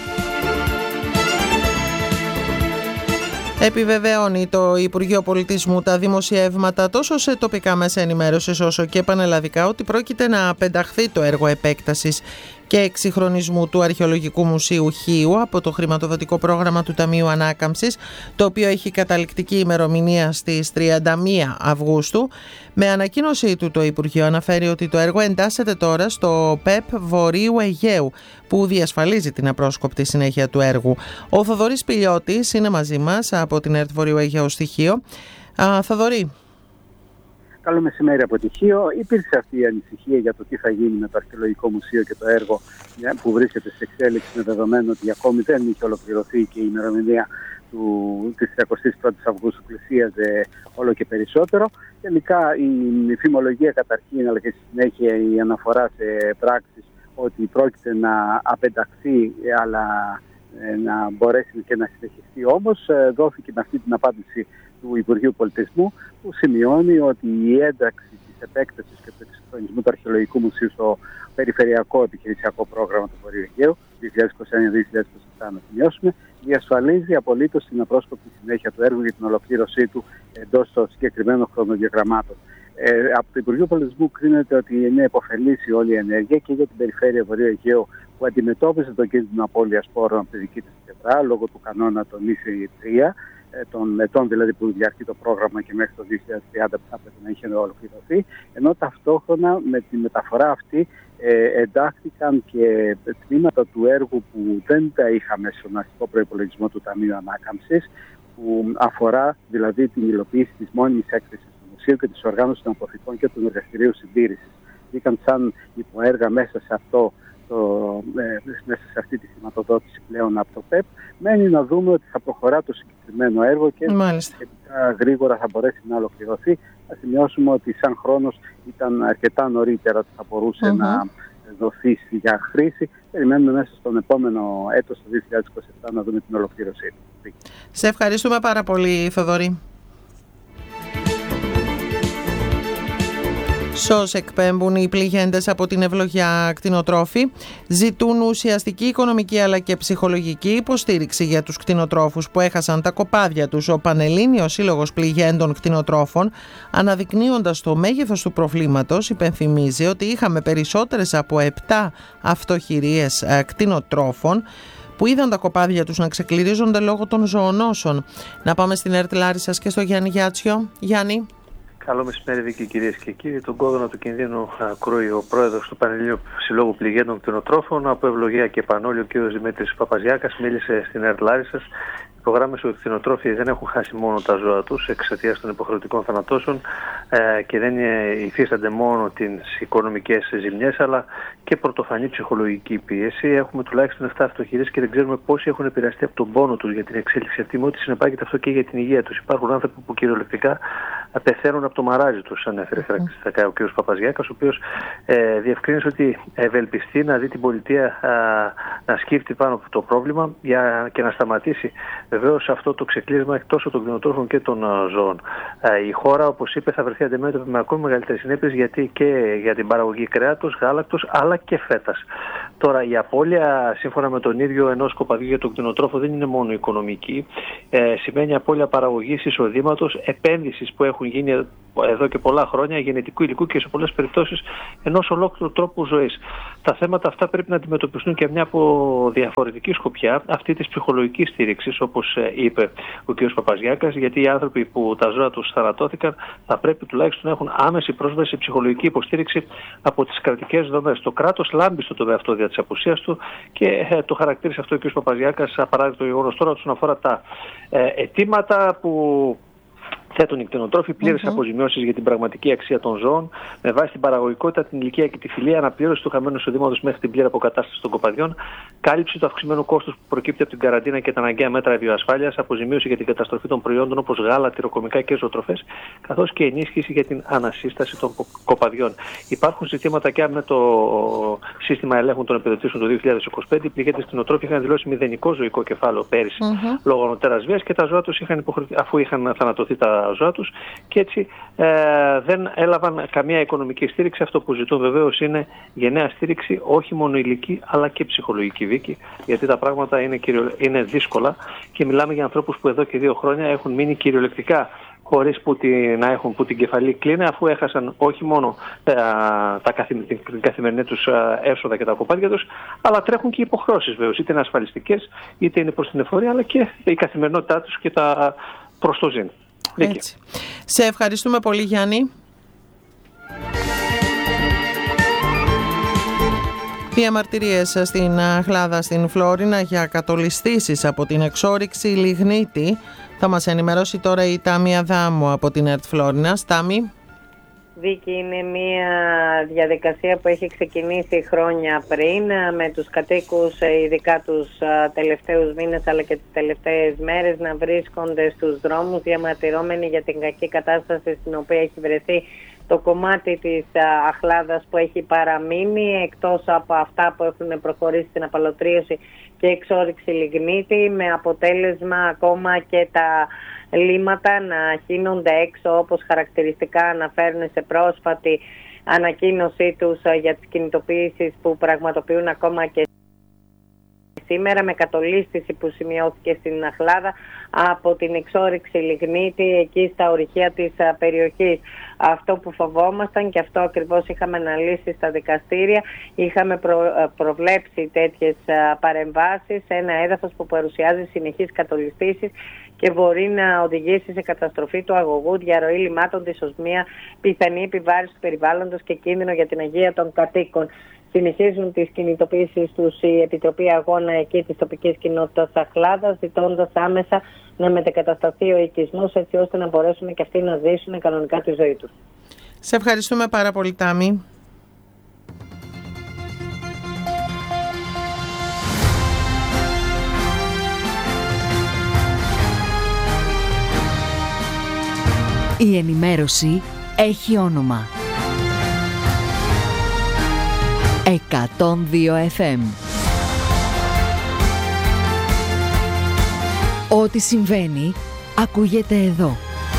Επιβεβαιώνει το Υπουργείο Πολιτισμού τα δημοσιεύματα τόσο σε τοπικά μέσα ενημέρωσης όσο και πανελλαδικά ότι πρόκειται να πενταχθεί το έργο επέκτασης και εξυγχρονισμού του Αρχαιολογικού Μουσείου Χίου από το χρηματοδοτικό πρόγραμμα του Ταμείου Ανάκαμψης, το οποίο έχει καταληκτική ημερομηνία στις 31 Αυγούστου. Με ανακοίνωσή του το Υπουργείο αναφέρει ότι το έργο εντάσσεται τώρα στο ΠΕΠ Βορείου Αιγαίου, που διασφαλίζει την απρόσκοπτη συνέχεια του έργου. Ο Θοδωρής Πηλιώτης είναι μαζί μας από την ΕΡΤ Βορείου Αιγαίου Στοιχείο. Θοδωρή. Καλό μεσημέρι από Τυχείο. Υπήρξε αυτή η ανησυχία για το τι θα γίνει με το Αρχαιολογικό Μουσείο και το έργο που βρίσκεται σε εξέλιξη, με δεδομένο ότι ακόμη δεν είχε ολοκληρωθεί και η ημερομηνία της 31ης Αυγούστου πλησίαζε όλο και περισσότερο. Τελικά η φημολογία καταρχήν, αλλά και στη συνέχεια η αναφορά σε πράξεις ότι πρόκειται να απενταχθεί αλλά να μπορέσει και να συνεχιστεί, όμως δόθηκε με αυτή την απάντηση του Υπουργείου Πολιτισμού, που σημειώνει ότι η ένταξη της επέκτασης και του εξυγχρονισμού του Αρχαιολογικού Μουσείου στο περιφερειακό επιχειρησιακό πρόγραμμα του Βορείου Αιγαίου 2021-2027, να σημειώσουμε, διασφαλίζει απολύτως την απρόσκοπτη συνέχεια του έργου για την ολοκλήρωσή του εντός των συγκεκριμένων χρονοδιαγραμμάτων. Από το Υπουργείο Πολιτισμού κρίνεται ότι είναι υποφελής η όλη ενέργεια και για την περιφέρεια Βορείου Αιγαίου, που αντιμετώπιζε τον κίνδυνο απώλειας πόρων από τη δική της πλευρά λόγω του κανόνα των ίσων 3, των ετών δηλαδή που διαρκεί το πρόγραμμα και μέχρι το 2030 που θα πρέπει να είχε ολοκληρωθεί, ενώ ταυτόχρονα με τη μεταφορά αυτή εντάχθηκαν και τμήματα του έργου που δεν τα είχαμε στον αρχικό προϋπολογισμό του Ταμείου Ανάκαμψης, που αφορά δηλαδή την υλοποίηση της μόνιμης έκθεσης του Μουσείου και της οργάνωσης των αποθηκών και των εργαστηρίων συντήρησης. Μπήκαν σαν υποέργα μέσα σε αυτή τη χρηματοδότηση πλέον από το ΠΕΠ. Μένει να δούμε ότι θα προχωρά το συγκεκριμένο έργο και σχετικά γρήγορα θα μπορέσει να ολοκληρωθεί. Θα σημειώσουμε ότι σαν χρόνος ήταν αρκετά νωρίτερα ότι θα μπορούσε να δοθεί για χρήση. Περιμένουμε μέσα στον επόμενο έτος, το 2027, να δούμε την ολοκλήρωσή του. Σε ευχαριστούμε πάρα πολύ, Θοδωρή. ΣΟΣ εκπέμπουν οι πληγέντες από την ευλογιά κτηνοτρόφοι. Ζητούν ουσιαστική οικονομική αλλά και ψυχολογική υποστήριξη για τους κτηνοτρόφους που έχασαν τα κοπάδια τους. Ο Πανελλήνιος Σύλλογος Πληγέντων Κτηνοτρόφων, αναδεικνύοντας το μέγεθος του προβλήματος, υπενθυμίζει ότι είχαμε περισσότερες από 7 αυτοχειρίες κτηνοτρόφων που είδαν τα κοπάδια τους να ξεκληρίζονται λόγω των ζωονόσων. Να πάμε στην ΕΡΤ Λάρισσας και στο Γιάννη Γιάτσιο. Γιάννη. Καλό μεσημέρι, Βίκη, κυρίες και κύριοι. Τον κόδωνα του κινδύνου κρούει ο πρόεδρος του Πανελληνίου Συλλόγου Πληγέντων Κτηνοτρόφων. Από ευλογία και πανόλη, ο κ. Δημήτρης Παπαζιάκας μίλησε στην ΕΡΤ Λάρισσας. Υπογράμμισε ότι οι κτηνοτρόφοι δεν έχουν χάσει μόνο τα ζώα τους εξαιτίας των υποχρεωτικών θανατώσεων και δεν υφίστανται μόνο τις οικονομικές ζημιές, αλλά και πρωτοφανή ψυχολογική πίεση. Έχουμε τουλάχιστον 7 αυτοχειρίες και δεν ξέρουμε πόσοι έχουν επηρεαστεί από τον πόνο τους για την εξέλιξη αυτή, με ό,τι συνεπάγεται αυτό και για την υγεία τους. Υπάρχουν άνθρωποι που κυριολεκτικά πεθαίνουν από το μαράζι τους, ανέφερε χαρακτηριστικά ο κ. Παπαζιάκας, ο οποίος διευκρίνησε ότι ευελπιστεί να δει την πολιτεία να σκύφτει πάνω από το πρόβλημα και να σταματήσει βεβαίως αυτό το ξεκλείσμα τόσο των κτηνοτρόφων και των ζώων. Η χώρα, όπως είπε, θα βρεθεί αντιμέτωπη με ακόμη μεγαλύτερες συνέπειες, γιατί και για την παραγωγή κρέατος, γάλακτος αλλά και φέτας. Τώρα, η απώλεια, σύμφωνα με τον ίδιο, ενός κοπαδιού για τον κτηνοτρόφο δεν είναι μόνο οικονομική. Σημαίνει απώλεια παραγωγής, εισοδήματος, επένδυσης που έχουν γίνει εδώ και πολλά χρόνια, γενετικού υλικού και σε πολλές περιπτώσεις ενός ολόκληρου τρόπου ζωής. Τα θέματα αυτά πρέπει να αντιμετωπιστούν και μια από διαφορετική σκοπιά, αυτή της ψυχολογικής στήριξης, όπως είπε ο κ. Παπαζιάκας, γιατί οι άνθρωποι που τα ζώα τους θανατώθηκαν θα πρέπει τουλάχιστον να έχουν άμεση πρόσβαση σε ψυχολογική υποστήριξη από τις κρατικές δομές. Το κράτος λάμπει στο τομέα αυτό δια της απουσίας του και το χαρακτήρισε αυτό ο κ. Παπαζιάκας απαράδεκτο γεγονός. Τώρα, όσον αφορά τα αιτήματα που θέτουν οι κτηνοτρόφοι, πλήρες αποζημιώσεις για την πραγματική αξία των ζώων με βάση την παραγωγικότητα, την ηλικία και τη φυλία, αναπλήρωση του χαμένου εισοδήματος μέχρι την πλήρη αποκατάσταση των κοπαδιών, κάλυψη του αυξημένου κόστους που προκύπτει από την καραντίνα και τα αναγκαία μέτρα βιοασφάλειας, αποζημίωση για την καταστροφή των προϊόντων όπως γάλα, τυροκομικά και ζωοτροφές, καθώς και ενίσχυση για την ανασύσταση των κοπαδιών. Υπάρχουν ζητήματα και με το σύστημα ελέγχου των επιδοτήσεων του 2025. Οι πληγέντες κτηνοτρόφοι είχαν δηλώσει μηδενικό ζωικό κεφάλαιο πέρυσι λόγω ανωτέρας βίας και τα ζώα τους αφού είχαν θανατωθεί τα ζώα τους, και έτσι δεν έλαβαν καμία οικονομική στήριξη. Αυτό που ζητούν βεβαίως είναι γενναία στήριξη, όχι μόνο υλική αλλά και ψυχολογική, Βίκη, γιατί τα πράγματα είναι δύσκολα και μιλάμε για ανθρώπους που εδώ και 2 χρόνια έχουν μείνει κυριολεκτικά χωρίς να έχουν που την κεφαλή κλείνει, αφού έχασαν όχι μόνο την καθημερινή τους έσοδα και τα κοπάδια τους, αλλά τρέχουν και υποχρεώσεις βεβαίως, είτε είναι ασφαλιστικές, είτε είναι προς την εφορία, αλλά και η καθημερινότητά τους και τα προς το ζήν. Έτσι. Σε ευχαριστούμε πολύ, Γιάννη. Διαμαρτυρίες στην Αχλάδα στην Φλόρινα για κατολισθήσεις από την εξόρυξη λιγνίτη. Θα μας ενημερώσει τώρα η Τάμη Αδάμου από την ΕΡΤ Φλόρινας. Τάμη. Βίκη, είναι μια διαδικασία που έχει ξεκινήσει χρόνια πριν με τους κατοίκους, ειδικά τους τελευταίους μήνες αλλά και τις τελευταίες μέρες, να βρίσκονται στους δρόμους διαμαρτυρόμενοι για την κακή κατάσταση στην οποία έχει βρεθεί το κομμάτι της Αχλάδας που έχει παραμείνει, εκτός από αυτά που έχουν προχωρήσει στην απαλωτρίωση και εξόρυξη λιγνίτη, με αποτέλεσμα ακόμα και τα λίματα να χύνονται έξω, όπως χαρακτηριστικά αναφέρουν σε πρόσφατη ανακοίνωσή τους για τις κινητοποιήσεις που πραγματοποιούν ακόμα και σήμερα, με κατολίσθηση που σημειώθηκε στην Αχλάδα από την εξόρυξη λιγνίτη εκεί στα ορυχεία της περιοχής. Αυτό που φοβόμασταν και αυτό ακριβώς είχαμε αναλύσει στα δικαστήρια, είχαμε προβλέψει τέτοιες παρεμβάσεις σε ένα έδαφος που παρουσιάζει συνεχείς κατολισθήσεις και μπορεί να οδηγήσει σε καταστροφή του αγωγού, διαρροή λιμάτων, δυσοσμία, πιθανή επιβάρυνση του περιβάλλοντος και κίνδυνο για την υγεία των κατοίκων. Συνεχίζουν τις κινητοποιήσεις τους η Επιτροπή Αγώνα εκεί της τοπικής κοινότητας Αχλάδας, ζητώντας άμεσα να μετεκατασταθεί ο οικισμός, έτσι ώστε να μπορέσουν και αυτοί να ζήσουν κανονικά τη ζωή τους. Σε ευχαριστούμε πάρα πολύ, Τάμη. Η ενημέρωση έχει όνομα. 102 FM. Ό,τι συμβαίνει ακούγεται εδώ.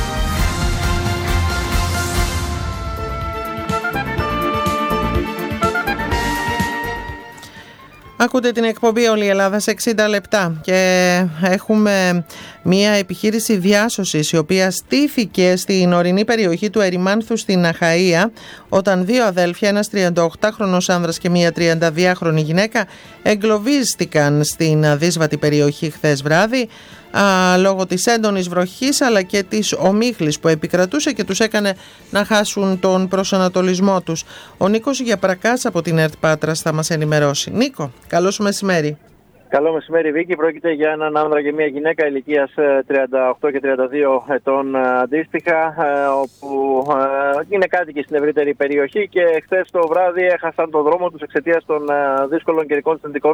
Ακούτε την εκπομπή «Όλη η Ελλάδα» σε 60 λεπτά και έχουμε μια επιχείρηση διάσωσης η οποία στήθηκε στην ορεινή περιοχή του Ερημάνθου στην Αχαΐα, όταν 2 αδέλφια, ένας 38χρονος άνδρας και μια 32χρονη γυναίκα, εγκλωβίστηκαν στην δύσβατη περιοχή χθες βράδυ λόγω της έντονης βροχής αλλά και της ομίχλης που επικρατούσε και τους έκανε να χάσουν τον προσανατολισμό τους. Ο Νίκος Γιαπρακάς από την ΕΡΤ Πάτρας θα μας ενημερώσει. Νίκο, καλό σου μεσημέρι. Καλό μεσημέρι, Βίκη. Πρόκειται για έναν άνδρα και μια γυναίκα ηλικίας 38 και 32 ετών αντίστοιχα, όπου είναι κάτοικοι στην ευρύτερη περιοχή και χθες το βράδυ έχασαν τον δρόμο τους εξαιτίας των δύσκολων καιρικών συνθηκών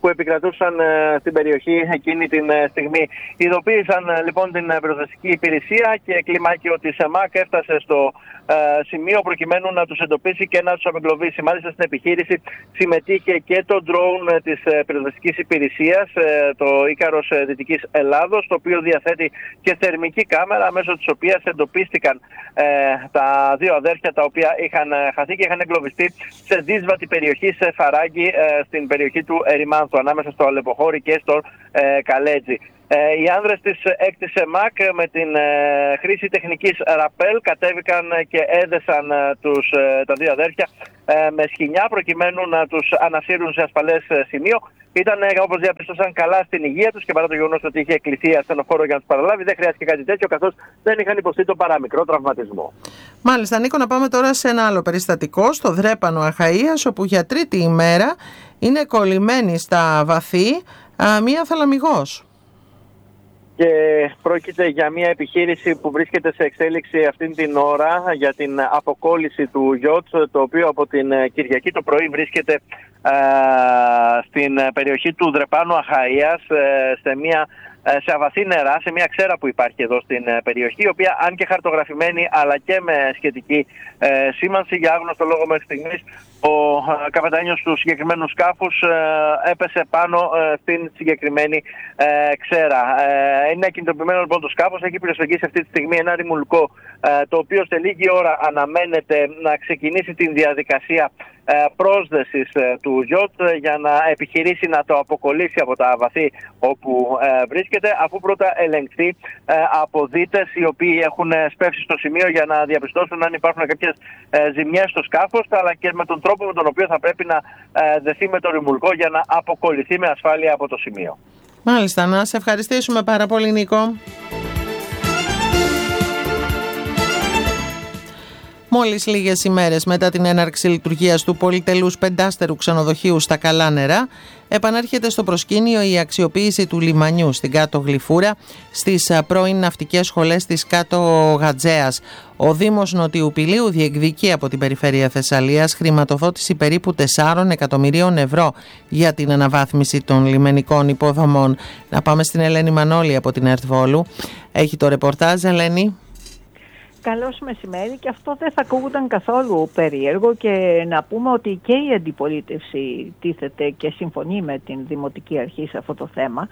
που επικρατούσαν στην περιοχή εκείνη την στιγμή. Ειδοποίησαν λοιπόν την πυροσβεστική υπηρεσία και κλιμάκιο της ΕΜΑΚ έφτασε στο σημείο προκειμένου να τους εντοπίσει και να τους απεγκλωβίσει. Μάλιστα στην επιχείρηση συμμετείχε και το drone της πυροσβεστικής υπηρεσίας, το Ίκαρος Δυτικής Ελλάδος, το οποίο διαθέτει και θερμική κάμερα, μέσω της οποίας εντοπίστηκαν τα δύο αδέρφια τα οποία είχαν χαθεί και είχαν εγκλωβιστεί σε δύσβατη περιοχή, σε Φαράγγι, στην περιοχή του Ερημάνθου, ανάμεσα στο Αλεποχώρι και στο Καλέτζι. Οι άνδρες της 6ης ΕΜΑΚ με την χρήση τεχνικής ραπέλ κατέβηκαν και έδεσαν τα δύο αδέρφια με σχοινιά προκειμένου να τους ανασύρουν σε ασφαλές σημείο. Ήταν, όπως διαπίστωσαν, καλά στην υγεία τους και παρά το γεγονός ότι είχε κληθεί ασθενοφόρο για να τους παραλάβει, δεν χρειάστηκε κάτι τέτοιο, καθώς δεν είχαν υποστεί τον παραμικρό τραυματισμό. Μάλιστα, Νίκο, να πάμε τώρα σε ένα άλλο περιστατικό, στο Δρέπανο Αχαΐας, όπου για τρίτη ημέρα είναι κολλημένη στα βαθύ μία θαλαμιγός. Και πρόκειται για μια επιχείρηση που βρίσκεται σε εξέλιξη αυτήν την ώρα για την αποκόλληση του γιότ, το οποίο από την Κυριακή το πρωί βρίσκεται στην περιοχή του Δρεπάνου Αχαΐας, σε αβαθή νερά, σε μια ξέρα που υπάρχει εδώ στην περιοχή, η οποία, αν και χαρτογραφημένη αλλά και με σχετική σήμανση, για άγνωστο λόγο μέχρι στιγμής ο καπετάνιος του συγκεκριμένου σκάφους έπεσε πάνω στην συγκεκριμένη ξέρα. Είναι ακινητοποιημένο λοιπόν το σκάφος, έχει πυροσβεγγίσει αυτή τη στιγμή ένα ρημουλκό, το οποίο σε λίγη ώρα αναμένεται να ξεκινήσει την διαδικασία πρόσδεσης του γιότ για να επιχειρήσει να το αποκολλήσει από τα βαθύ όπου βρίσκεται, αφού πρώτα ελεγχθεί από δίτες οι οποίοι έχουν σπεύσει στο σημείο για να διαπιστώσουν αν υπάρχουν κάποιες ζημιές στο σκάφος, αλλά και με τον τρόπο με τον οποίο θα πρέπει να δεθεί με το ρημουλκό για να αποκολληθεί με ασφάλεια από το σημείο. Μάλιστα, να σε ευχαριστήσουμε πάρα πολύ, Νίκο. Μόλις λίγες ημέρες μετά την έναρξη λειτουργίας του πολυτελούς πεντάστερου ξενοδοχείου στα Καλά Νερά, επανέρχεται στο προσκήνιο η αξιοποίηση του λιμανιού στην Κάτω Γλυφούρα, στις πρώην ναυτικές σχολές της Κάτω Γατζέας. Ο Δήμος Νοτιού Πηλίου διεκδικεί από την Περιφέρεια Θεσσαλίας χρηματοδότηση περίπου 4 εκατομμυρίων ευρώ για την αναβάθμιση των λιμενικών υποδομών. Να πάμε στην Ελένη Μανώλη από την ΕΡΤ Βόλου. Έχει το ρεπορτάζ, Ελένη. Καλώς μεσημέρι, και αυτό δεν θα ακούγονταν καθόλου περίεργο, και να πούμε ότι και η αντιπολίτευση τίθεται και συμφωνεί με την Δημοτική Αρχή σε αυτό το θέμα.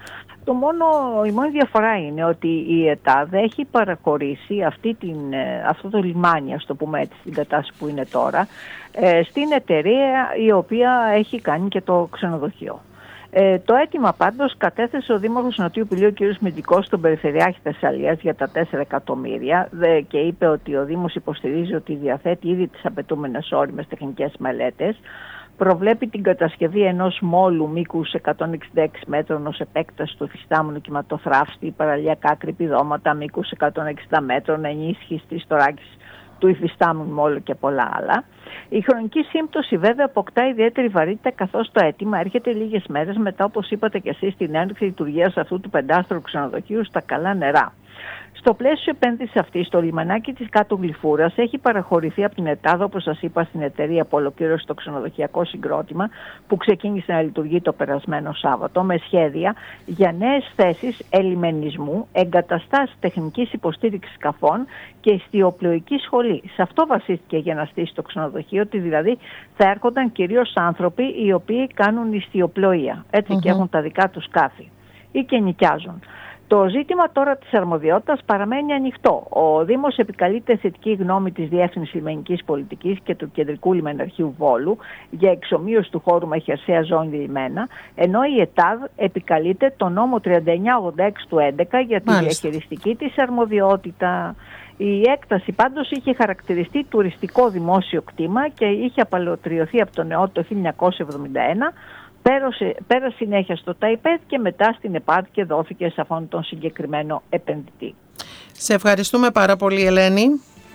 Η μόνη διαφορά είναι ότι η ΕΤΑΔ έχει παραχωρήσει αυτό το λιμάνι, ας το πούμε έτσι, στην κατάσταση που είναι τώρα, στην εταιρεία η οποία έχει κάνει και το ξενοδοχείο. Το αίτημα πάντως κατέθεσε ο Δήμαρχος Νοτιού Πηλίου κ. Μητικός στον Περιφερειάρχη Θεσσαλίας για τα 4 εκατομμύρια και είπε ότι ο Δήμος υποστηρίζει ότι διαθέτει ήδη τις απαιτούμενες όριμες τεχνικές μελέτες. Προβλέπει την κατασκευή ενός μόλου μήκους 166 μέτρων ως επέκταση του υφιστάμενου κυματοθράφστη, παραλιακά κρυπηδώματα μήκους 160 μέτρων, ενίσχυση της τωράκης του υφιστάμενου μόλου και πολλά άλλα. Η χρονική σύμπτωση βέβαια αποκτά ιδιαίτερη βαρύτητα, καθώς το αίτημα έρχεται λίγες μέρες μετά, όπως είπατε και εσείς, την έναρξη λειτουργίας αυτού του πεντάστερου ξενοδοχείου στα Καλά Νερά. Στο πλαίσιο επένδυσης αυτής, το λιμανάκι της Κάτω Γλυφούρας έχει παραχωρηθεί από την ΕΤΑΔ, όπως σας είπα, στην εταιρεία που ολοκλήρωσε το ξενοδοχειακό συγκρότημα που ξεκίνησε να λειτουργεί το περασμένο Σάββατο, με σχέδια για νέες θέσεις ελιμενισμού, εγκαταστάσεις τεχνικής υποστήριξης σκαφών και ιστιοπλοϊκή σχολή. Σε αυτό βασίστηκε για να στήσει το ξενοδοχείο, ότι δηλαδή θα έρχονταν κυρίως άνθρωποι οι οποίοι κάνουν ιστιοπλοεία, έτσι, και έχουν τα δικά τους σκάφη ή και νοικιάζουν. Το ζήτημα τώρα της αρμοδιότητας παραμένει ανοιχτό. Ο Δήμος επικαλείται θετική γνώμη της Διεύθυνσης Λιμενικής Πολιτικής και του Κεντρικού Λιμεναρχείου Βόλου για εξομοίωση του χώρου με χερσαία ζώνη λιμένα, ενώ η ΕΤΑΔ επικαλείται το νόμο 3986 του 2011 για τη διαχειριστική της αρμοδιότητα. Η έκταση πάντως είχε χαρακτηριστεί τουριστικό δημόσιο κτήμα και είχε απαλωτριωθεί από τον ΕΟΤ το 1971. Πέρασε συνέχεια στο ΤΑΙΠΕΔ και μετά στην ΕΠΑΔ και δόθηκε σε αυτόν τον συγκεκριμένο επενδυτή. Σε ευχαριστούμε πάρα πολύ, Ελένη.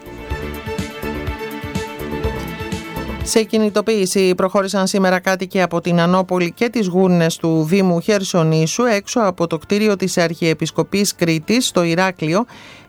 Σε κινητοποίηση προχώρησαν σήμερα κάτοικοι από την Ανώπολη και τις Γούρνες του Δήμου Χερσονήσου έξω από το κτίριο της Αρχιεπισκοπής Κρήτης στο Ηράκλειο,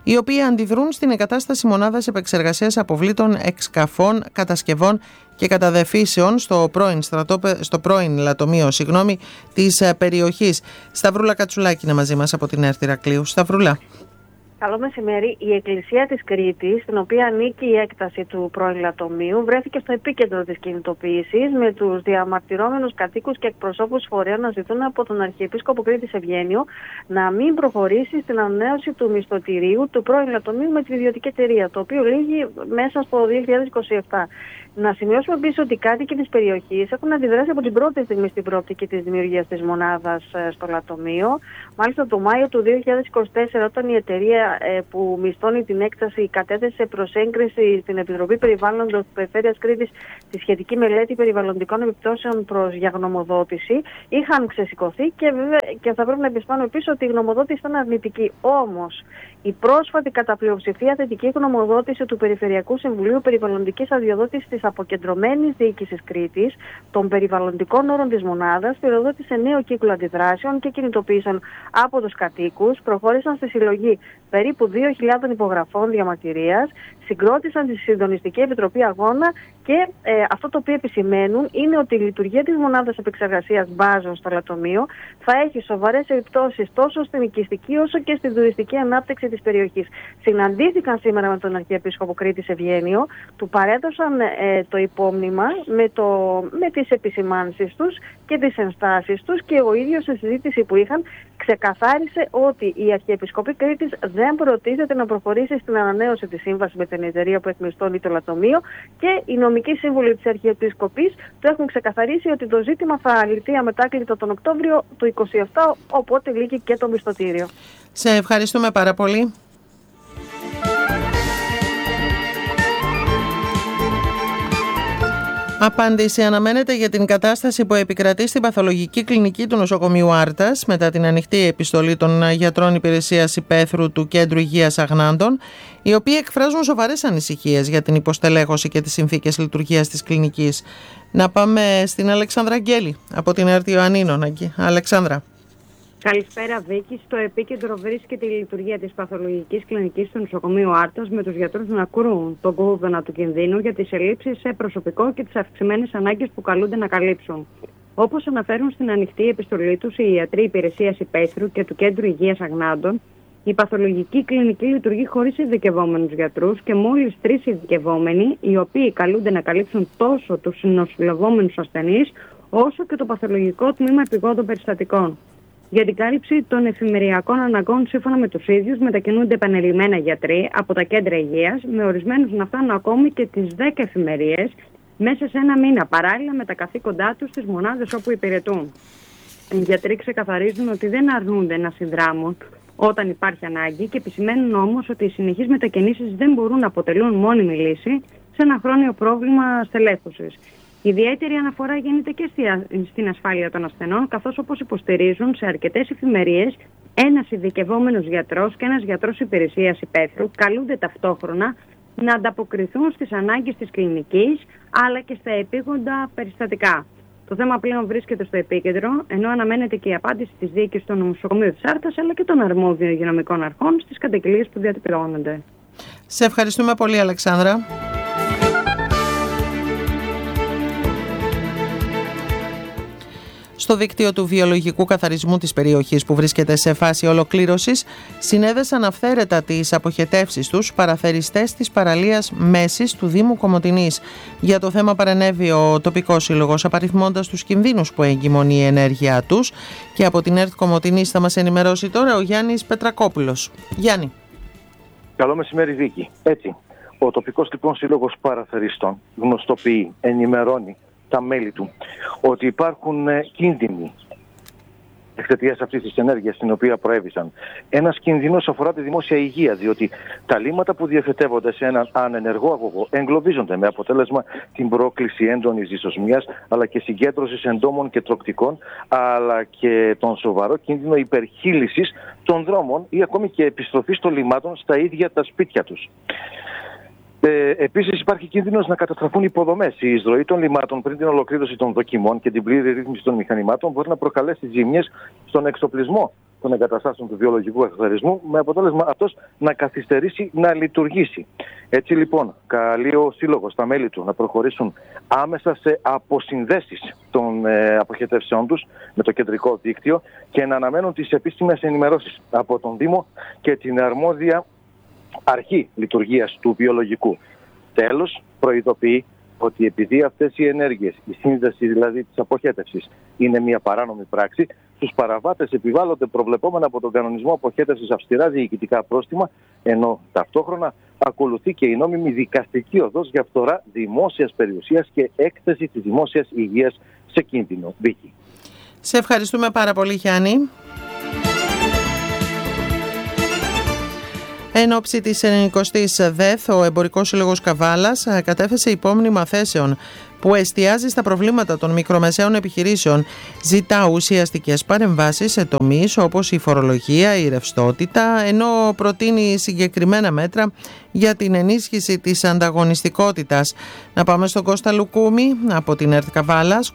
οι οποίοι αντιδρούν στην εγκατάσταση μονάδας επεξεργασίας αποβλήτων εξκαφών, κατασκευών και καταδεφίσεων στο πρώην λατομείο της περιοχής. Σταυρούλα Κατσουλάκη είναι μαζί μας από την ΕΡΤ Ηρακλείου. Σταυρούλα. Καλό μεσημέρι. Η Εκκλησία της Κρήτης, στην οποία ανήκει η έκταση του πρώην λατομείου, βρέθηκε στο επίκεντρο της κινητοποίησης, με τους διαμαρτυρόμενους κατοίκους και εκπροσώπους φορέων να ζητούν από τον Αρχιεπίσκοπο Κρήτης Ευγένιο να μην προχωρήσει στην ανανέωση του μισθωτηρίου του πρώην λατομείου με την ιδιωτική εταιρεία, το οποίο λήγει μέσα στο 2027. Να σημειώσουμε επίσης ότι οι κάτοικοι της περιοχής έχουν αντιδράσει από την πρώτη στιγμή στην προοπτική της δημιουργίας της μονάδας στο λατομείο. Μάλιστα, το Μάιο του 2024, όταν η εταιρεία που μισθώνει την έκταση κατέθεσε προς έγκριση στην Επιτροπή Περιβάλλοντος της Περιφέρειας Κρήτης τη σχετική μελέτη περιβαλλοντικών επιπτώσεων προς για γνωμοδότηση, είχαν ξεσηκωθεί και θα πρέπει να επισημάνω επίσης ότι η γνωμοδότηση ήταν αρνητική. Όμως, η πρόσφατη κατά πλειοψηφία θετική γνωμοδότηση του Περιφερειακού Συμβουλίου Περιβαλλοντικής Αδειοδότησης της Αποκεντρωμένης Διοίκησης Κρήτης των περιβαλλοντικών όρων της μονάδας πυροδότησε νέο κύκλο αντιδράσεων και κινητοποίησεων από τους κατοίκους, προχώρησαν στη συλλογή περίπου 2.000 υπογραφών διαμαρτυρίας, συγκρότησαν τη Συντονιστική Επιτροπή Αγώνα και αυτό το οποίο επισημαίνουν είναι ότι η λειτουργία της μονάδας επεξεργασίας μπάζων στο λατομείο θα έχει σοβαρές επιπτώσεις τόσο στην οικιστική όσο και στην τουριστική ανάπτυξη της περιοχής. Συναντήθηκαν σήμερα με τον Αρχιεπίσκοπο Κρήτης Ευγένιο, του παρέδωσαν το υπόμνημα με τις επισημάνσεις τους και τις ενστάσεις τους και ο ίδιος στη συζήτηση που είχαν ξεκαθάρισε ότι η Αρχιεπισκοπή Κρήτης δεν προτίθεται να προχωρήσει στην ανανέωση της σύμβασης με την εταιρεία που εκμισθώνει το λατομείο και οι νομικοί σύμβουλοι της Αρχιεπισκοπής το έχουν ξεκαθαρίσει ότι το ζήτημα θα λυθεί αμετάκλητο τον Οκτώβριο του 2027, οπότε λύγει και το μισθωτήριο. Σε ευχαριστούμε πάρα πολύ. Απάντηση αναμένεται για την κατάσταση που επικρατεί στην παθολογική κλινική του νοσοκομείου Άρτας μετά την ανοιχτή επιστολή των γιατρών υπηρεσίας υπαίθρου του Κέντρου Υγείας Αγνάντων, οι οποίοι εκφράζουν σοβαρές ανησυχίες για την υποστελέχωση και τις συνθήκες λειτουργίας της κλινικής. Να πάμε στην Αλεξάνδρα Αγγέλη από την ΕΡΤ Ιωαννίνων. Αλεξάνδρα. Καλησπέρα, Βίκη. Στο επίκεντρο βρίσκεται η λειτουργία της παθολογικής κλινικής του νοσοκομείου Άρτας, με τους γιατρούς να κρούν τον κόδωνα του κινδύνου για τις ελλείψεις σε προσωπικό και τις αυξημένες ανάγκες που καλούνται να καλύψουν. Όπως αναφέρουν στην ανοιχτή επιστολή τους οι ιατροί υπηρεσίας υπαίθρου και του Κέντρου Υγείας Αγνάντων, η παθολογική κλινική λειτουργεί χωρίς ειδικευόμενους γιατρούς και μόλις 3 ειδικευόμενοι, οι οποίοι καλούνται να καλύψουν τόσο τους νοσηλευόμενους ασθενείς, όσο και το παθολογικό τμήμα επιγόντων περιστατικών. Για την κάλυψη των εφημεριακών αναγκών, σύμφωνα με τους ίδιους, μετακινούνται επανειλημμένα γιατροί από τα κέντρα υγείας, με ορισμένους να φτάνουν ακόμη και τις 10 εφημερίες μέσα σε ένα μήνα, παράλληλα με τα καθήκοντά τους στις μονάδες όπου υπηρετούν. Οι γιατροί ξεκαθαρίζουν ότι δεν αρνούνται να συνδράμουν όταν υπάρχει ανάγκη και επισημαίνουν όμως ότι οι συνεχείς μετακινήσεις δεν μπορούν να αποτελούν μόνιμη λύση σε ένα χρόνιο πρόβλημα στελέχωσης. Ιδιαίτερη αναφορά γίνεται και στην ασφάλεια των ασθενών, καθώς, όπως υποστηρίζουν σε αρκετές εφημερίες, ένας ειδικευόμενος γιατρός και ένας γιατρός υπηρεσίας υπαίθρου καλούνται ταυτόχρονα να ανταποκριθούν στις ανάγκες της κλινικής αλλά και στα επίγοντα περιστατικά. Το θέμα πλέον βρίσκεται στο επίκεντρο, ενώ αναμένεται και η απάντηση της διοίκησης των νοσοκομείων της Άρτας αλλά και των αρμόδιων υγειονομικών αρχών στις καταγγελίες που διατυπώνονται. Σε ευχαριστούμε πολύ, Αλεξάνδρα. Στο δίκτυο του βιολογικού καθαρισμού της περιοχής, που βρίσκεται σε φάση ολοκλήρωσης, συνέδεσαν αυθαίρετα τις αποχετεύσεις τους παραθεριστές της παραλίας Μέσης του Δήμου Κομοτηνής. Για το θέμα παρενέβη ο τοπικός σύλλογος, απαριθμώντας τους κινδύνους που εγκυμονεί η ενέργειά τους, και από την ΕΡΤ Κομοτηνής θα μας ενημερώσει τώρα ο Γιάννης Πετρακόπουλος. Γιάννη. Καλό μεσημέρι, Βίκη. Έτσι, ο τοπικός λοιπόν σύλλογος παραθεριστών γνωστοποιεί, ενημερώνει τα μέλη του ότι υπάρχουν κίνδυνοι εξαιτίας αυτής της ενέργειας την οποία προέβησαν. Ένας κίνδυνος αφορά τη δημόσια υγεία, διότι τα λίμματα που διαθετεύονται σε έναν ανενεργό αγωγό εγκλωβίζονται, με αποτέλεσμα την πρόκληση έντονης δυσοσμίας αλλά και συγκέντρωσης εντόμων και τροκτικών, αλλά και τον σοβαρό κίνδυνο υπερχείλησης των δρόμων ή ακόμη και επιστροφής των λιμάτων στα ίδια τα σπίτια τους. Επίσης, υπάρχει κίνδυνος να καταστραφούν υποδομές. Η εισρωή των λιμάτων πριν την ολοκλήρωση των δοκιμών και την πλήρη ρύθμιση των μηχανημάτων μπορεί να προκαλέσει ζημιές στον εξοπλισμό των εγκαταστάσεων του βιολογικού εχθρισμού, με αποτέλεσμα αυτός να καθυστερήσει να λειτουργήσει. Έτσι λοιπόν, καλεί ο Σύλλογος τα μέλη του να προχωρήσουν άμεσα σε αποσυνδέσεις των αποχετεύσεων τους με το κεντρικό δίκτυο και να αναμένουν τις επίσημες ενημερώσεις από τον Δήμο και την αρμόδια αρχή λειτουργίας του βιολογικού. Τέλος, προειδοποιεί ότι επειδή αυτές οι ενέργειες, η σύνδεση δηλαδή της αποχέτευσης, είναι μια παράνομη πράξη, στους παραβάτες επιβάλλονται προβλεπόμενα από τον κανονισμό αποχέτευσης αυστηρά διοικητικά πρόστιμα, ενώ ταυτόχρονα ακολουθεί και η νόμιμη δικαστική οδός για φθορά δημόσιας περιουσίας και έκθεση της δημόσιας υγείας σε κίνδυνο. Βίκη. Σε ευχαριστούμε πάρα πολύ, Γιάννη. Εν ώψη της 90ης ΔΕΘ, ο Εμπορικός Σύλλογος Καβάλας κατέθεσε υπόμνημα θέσεων που εστιάζει στα προβλήματα των μικρομεσαίων επιχειρήσεων. Ζητά ουσιαστικές παρεμβάσεις σε τομείς όπως η φορολογία, η ρευστότητα, ενώ προτείνει συγκεκριμένα μέτρα για την ενίσχυση της ανταγωνιστικότητας. Να πάμε στον Κώστα Λουκούμη από την ΕΡΤ Καβάλας.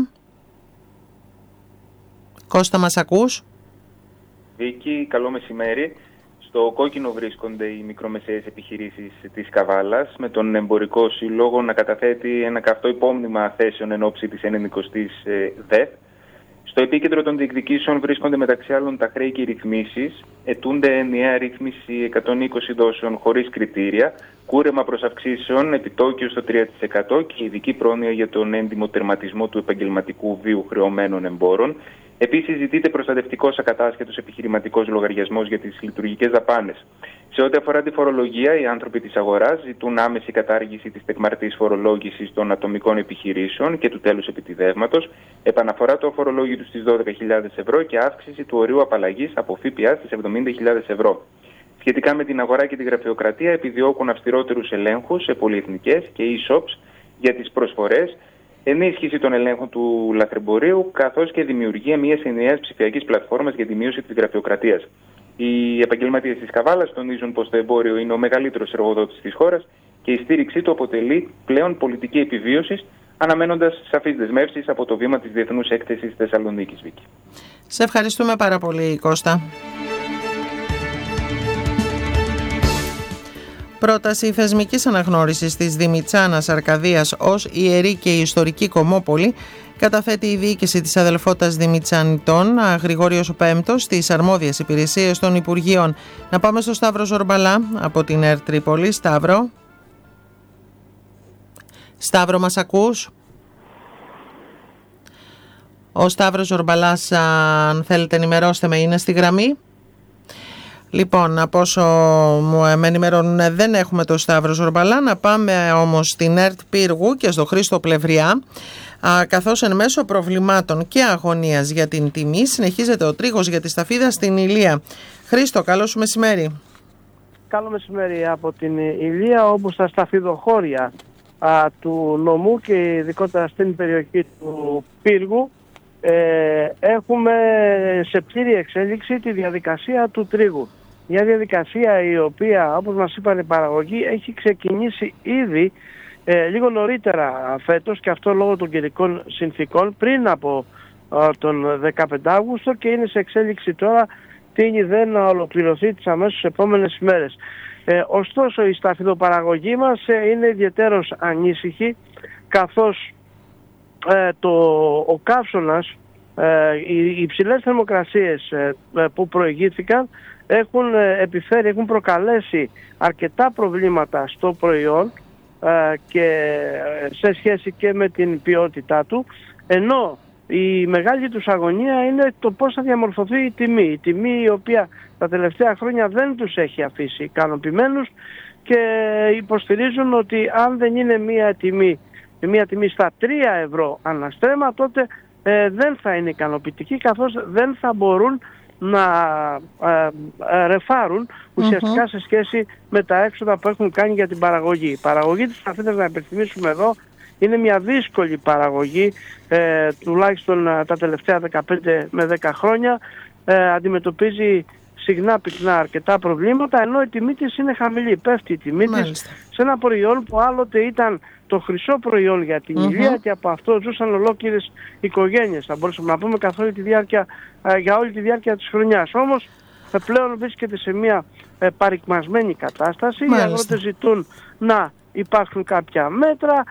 Κώστα, μας ακούς? Βίκη, καλό μεσημέρι. Στο κόκκινο βρίσκονται οι μικρομεσαίες επιχειρήσεις της Καβάλας, με τον Εμπορικό Σύλλογο να καταθέτει ένα καυτό υπόμνημα θέσεων εν ώψη της 90ης ΔΕΘ. Στο επίκεντρο των διεκδικήσεων βρίσκονται μεταξύ άλλων τα χρέη και οι ρυθμίσεις. Αιτούνται ενιαία ρύθμιση 120 δόσεων χωρίς κριτήρια, κούρεμα προς αυξήσεων, επιτόκιο στο 3% και ειδική πρόνοια για τον έντιμο τερματισμό του επαγγελματικού βίου χρεωμένων εμπόρων. Επίσης, ζητείται προστατευτικός ακατάσχετος επιχειρηματικός λογαριασμός για τις λειτουργικές δαπάνες. Σε ό,τι αφορά τη φορολογία, οι άνθρωποι της αγοράς ζητούν άμεση κατάργηση της τεκμαρτής φορολόγησης των ατομικών επιχειρήσεων και του τέλους επιτιδεύματος, επαναφορά του αφορολόγητου στις 12.000 ευρώ και αύξηση του ορίου απαλλαγής από ΦΠΑ στις 70.000 ευρώ. Σχετικά με την αγορά και τη γραφειοκρατία, επιδιώκουν αυστηρότερους ελέγχους σε πολυεθνικές και e-shops για τις προσφορές, ενίσχυση των ελέγχων του λαθρεμπορίου, καθώς και δημιουργία μιας ενιαίας ψηφιακής πλατφόρμας για τη μείωση της γραφειοκρατίας. Οι επαγγελματίες της Καβάλας τονίζουν πως το εμπόριο είναι ο μεγαλύτερος εργοδότης της χώρας και η στήριξή του αποτελεί πλέον πολιτική επιβίωσης, αναμένοντας σαφείς δεσμεύσεις από το βήμα της Διεθνούς Έκθεσης Θεσσαλονίκης. Βίκη. Σε ευχαριστούμε πάρα πολύ, Κώστα. Πρόταση θεσμικής αναγνώρισης της Δημητσάνας Αρκαδίας ως ιερή και ιστορική κομμόπολη καταθέτει η διοίκηση της Αδελφότητας Δημητσανιτών, Γρηγόριος Πέμπτος, στις αρμόδιες υπηρεσίες των Υπουργείων. Να πάμε στο Σταύρο Ζορμπαλά από την ΕΡΤ Τρίπολη. Σταύρο, μας ακούς? Ο Σταύρος Ζορμπαλάς, αν θέλετε ενημερώστε με, είναι στη γραμμή. Λοιπόν, από όσο με ενημερώνουν, δεν έχουμε το Σταύρο Ζορμπαλά. Να πάμε όμως στην ΕΡΤ Πύργου και στο Χρήστο Πλευριά, καθώς εν μέσω προβλημάτων και αγωνίας για την τιμή συνεχίζεται ο τρίγος για τη σταφίδα στην Ηλία. Χρήστο, καλό σου μεσημέρι. Καλό μεσημέρι από την Ηλία, όπου στα σταφιδοχώρια του νομού και ειδικότερα στην περιοχή του Πύργου έχουμε σε πλήρη εξέλιξη τη διαδικασία του τρίγου. Μια διαδικασία η οποία, όπως μας είπαν οι παραγωγοί, έχει ξεκινήσει ήδη λίγο νωρίτερα φέτος, και αυτό λόγω των καιρικών συνθήκων, πριν από τον 15 Αύγουστο, και είναι σε εξέλιξη τώρα, τείνει δεν να ολοκληρωθεί τις αμέσως επόμενες ημέρες. Ωστόσο, η σταφιδοπαραγωγή μας είναι ιδιαιτέρως ανήσυχη, καθώς ο καύσωνας, οι υψηλές θερμοκρασίες που προηγήθηκαν έχουν προκαλέσει αρκετά προβλήματα στο προϊόν και σε σχέση και με την ποιότητά του, ενώ η μεγάλη τους αγωνία είναι το πώς θα διαμορφωθεί η τιμή. Η τιμή η οποία τα τελευταία χρόνια δεν τους έχει αφήσει ικανοποιημένους, και υποστηρίζουν ότι αν δεν είναι μια τιμή στα 3 ευρώ αναστρέμμα, τότε δεν θα είναι ικανοποιητική, καθώς δεν θα μπορούν να ρεφάρουν ουσιαστικά σε σχέση με τα έξοδα που έχουν κάνει για την παραγωγή. Η παραγωγή της σταφίδας, να υπενθυμίσουμε εδώ, είναι μια δύσκολη παραγωγή, τουλάχιστον τα τελευταία 15 με 10 χρόνια. Αντιμετωπίζει συχνά πυκνά αρκετά προβλήματα, ενώ η τιμή της είναι χαμηλή. Πέφτει η τιμή της σε ένα προϊόν που άλλοτε ήταν το χρυσό προϊόν για την Ηλία και από αυτό ζούσαν ολόκληρες οικογένειες. Θα μπορούσαμε να πούμε για όλη τη διάρκεια της χρονιάς. Όμως πλέον βρίσκεται σε μια παρικμασμένη κατάσταση. Οι αγρότες ζητούν να υπάρχουν κάποια μέτρα.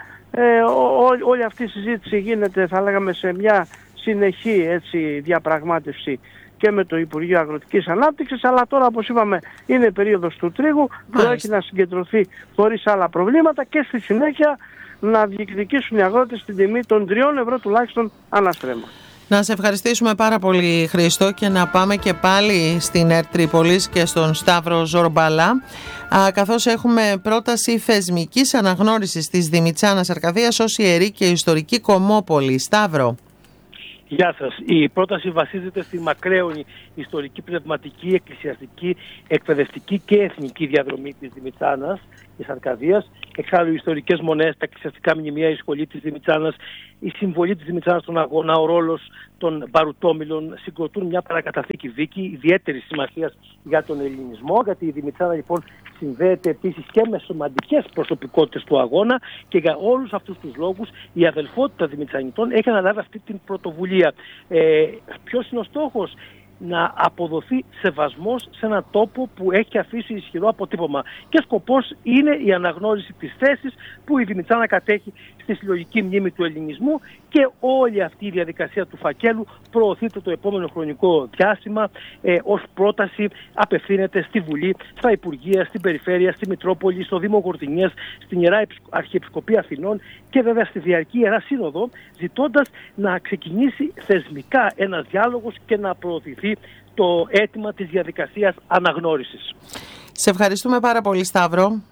Όλη αυτή η συζήτηση γίνεται, θα λέγαμε, σε μια συνεχή διαπραγμάτευση και με το Υπουργείο Αγροτικής Ανάπτυξης, αλλά τώρα, όπως είπαμε, είναι περίοδος του τρίγου, πρόκειται να συγκεντρωθεί χωρίς άλλα προβλήματα και στη συνέχεια να διεκδικήσουν οι αγρότες την τιμή των 3 ευρώ τουλάχιστον ανά στρέμμα. Να σε ευχαριστήσουμε πάρα πολύ, Χρήστο, και να πάμε και πάλι στην ΕΡΤ Τρίπολης και στον Σταύρο Ζορμπαλά, καθώς έχουμε πρόταση θεσμικής αναγνώρισης της Δημητσάνας Αρκαδίας ως ιερή και ιστορική κομμόπολη. Σταύρο. Γεια σας. Η πρόταση βασίζεται στη μακραίωνη ιστορική, πνευματική, εκκλησιαστική, εκπαιδευτική και εθνική διαδρομή της Δημητσάνας, της Αρκαδίας. Εξάλλου, οι ιστορικές μονές, τα εκκλησιαστικά μνημεία, η σχολή της Δημητσάνας, η συμβολή της Δημητσάνας στον αγώνα, ο ρόλος των Μπαρουτόμιλων συγκροτούν μια παρακαταθήκη δίκη ιδιαίτερη σημασία για τον ελληνισμό, γιατί η Δημητσάνα λοιπόν συνδέεται επίσης και με σημαντικές προσωπικότητες του αγώνα, και για όλους αυτούς τους λόγους η αδελφότητα Δημητσανιτών έχει αναλάβει αυτή την πρωτοβουλία. Ποιος είναι ο στόχος? Να αποδοθεί σεβασμός σε έναν τόπο που έχει αφήσει ισχυρό αποτύπωμα. Και σκοπός είναι η αναγνώριση της θέσης που η Δημητσάνα κατέχει στη συλλογική μνήμη του ελληνισμού, και όλη αυτή η διαδικασία του φακέλου προωθείται το επόμενο χρονικό διάστημα. Ως πρόταση απευθύνεται στη Βουλή, στα Υπουργεία, στην Περιφέρεια, στη Μητρόπολη, στο Δήμο Γορδινιές, στην Ιερά Αρχιεπισκοπή Αθηνών και βέβαια στη Διαρκή Ιερά Σύνοδο, ζητώντας να ξεκινήσει θεσμικά ένας διάλογος και να προωθηθεί το αίτημα της διαδικασίας αναγνώρισης. Σε ευχαριστούμε πάρα πολύ, Σταύρο.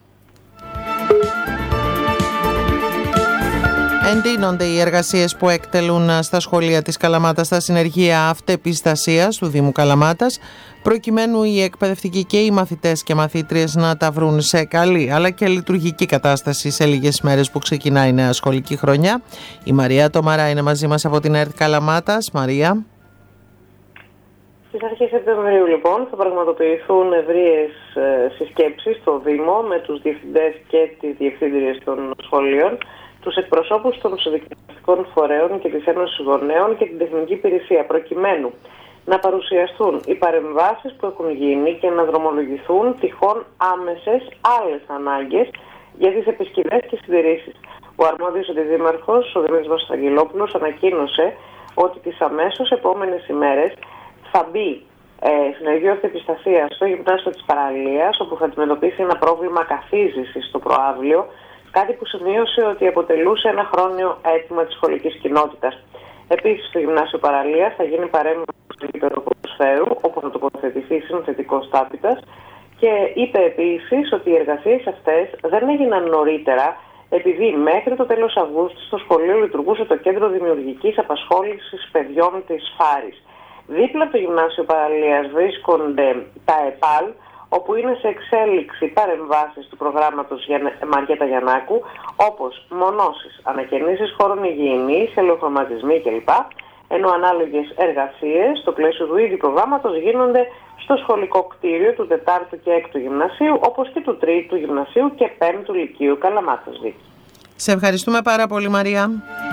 Εντείνονται οι εργασίες που εκτελούν στα σχολεία της Καλαμάτας στα συνεργεία αυτεπιστασίας του Δήμου Καλαμάτας, προκειμένου οι εκπαιδευτικοί και οι μαθητές και μαθήτριες να τα βρουν σε καλή αλλά και λειτουργική κατάσταση σε λίγες μέρες που ξεκινάει η νέα σχολική χρονιά. Η Μαρία Τομαρά είναι μαζί μας από την ΕΡΤ Καλαμάτας. Μαρία. Στις αρχές Σεπτεμβρίου, λοιπόν, θα πραγματοποιηθούν ευρείες συσκέψεις στο Δήμο με τους διευθυντές και τις διευθύντριες των σχολείων, τους εκπροσώπους των συνδικαλιστικών φορέων και της Ένωσης Γονέων και την τεχνική υπηρεσία, προκειμένου να παρουσιαστούν οι παρεμβάσεις που έχουν γίνει και να δρομολογηθούν τυχόν άμεσες άλλες ανάγκες για τις επισκευές και συντηρήσεις. Ο αρμόδιος αντιδήμαρχος, ο Δημήτρης Βασιλόπουλος, ανακοίνωσε ότι τις αμέσως επόμενες ημέρες θα μπει συνεργείο αυτεπιστασίας στο γυμνάσιο της Παραλίας, όπου θα αντιμετωπίσει ένα πρόβλημα καθίζησης στο προαύλιο, κάτι που σημείωσε ότι αποτελούσε ένα χρόνιο αίτημα της σχολικής κοινότητας. Επίσης, στο γυμνάσιο Παραλίας θα γίνει παρέμβαση του γήπεδου ποδοσφαίρου, όπου θα τοποθετηθεί συνθετικός τάπητας, και είπε επίσης ότι οι εργασίες αυτές δεν έγιναν νωρίτερα, επειδή μέχρι το τέλος Αυγούστου στο σχολείο λειτουργούσε το Κέντρο Δημιουργικής Απασχόλησης Παιδιών της Φάρης. Δίπλα από το γυμνάσιο Παραλίας βρίσκονται τα ΕΠΑΛ, όπου είναι σε εξέλιξη παρεμβάσεις του προγράμματος Μαριέτα Γιαννάκου, όπως μονώσεις, ανακαινήσεις χώρων υγιεινής, ελαιοχρωματισμοί κλπ. Ενώ ανάλογες εργασίες στο πλαίσιο του ίδιου προγράμματος γίνονται στο σχολικό κτίριο του 4ου και 6ου γυμνασίου, όπως και του 3ου γυμνασίου και 5ου λυκείου Καλαμάτας. Σε ευχαριστούμε πάρα πολύ, Μαρία.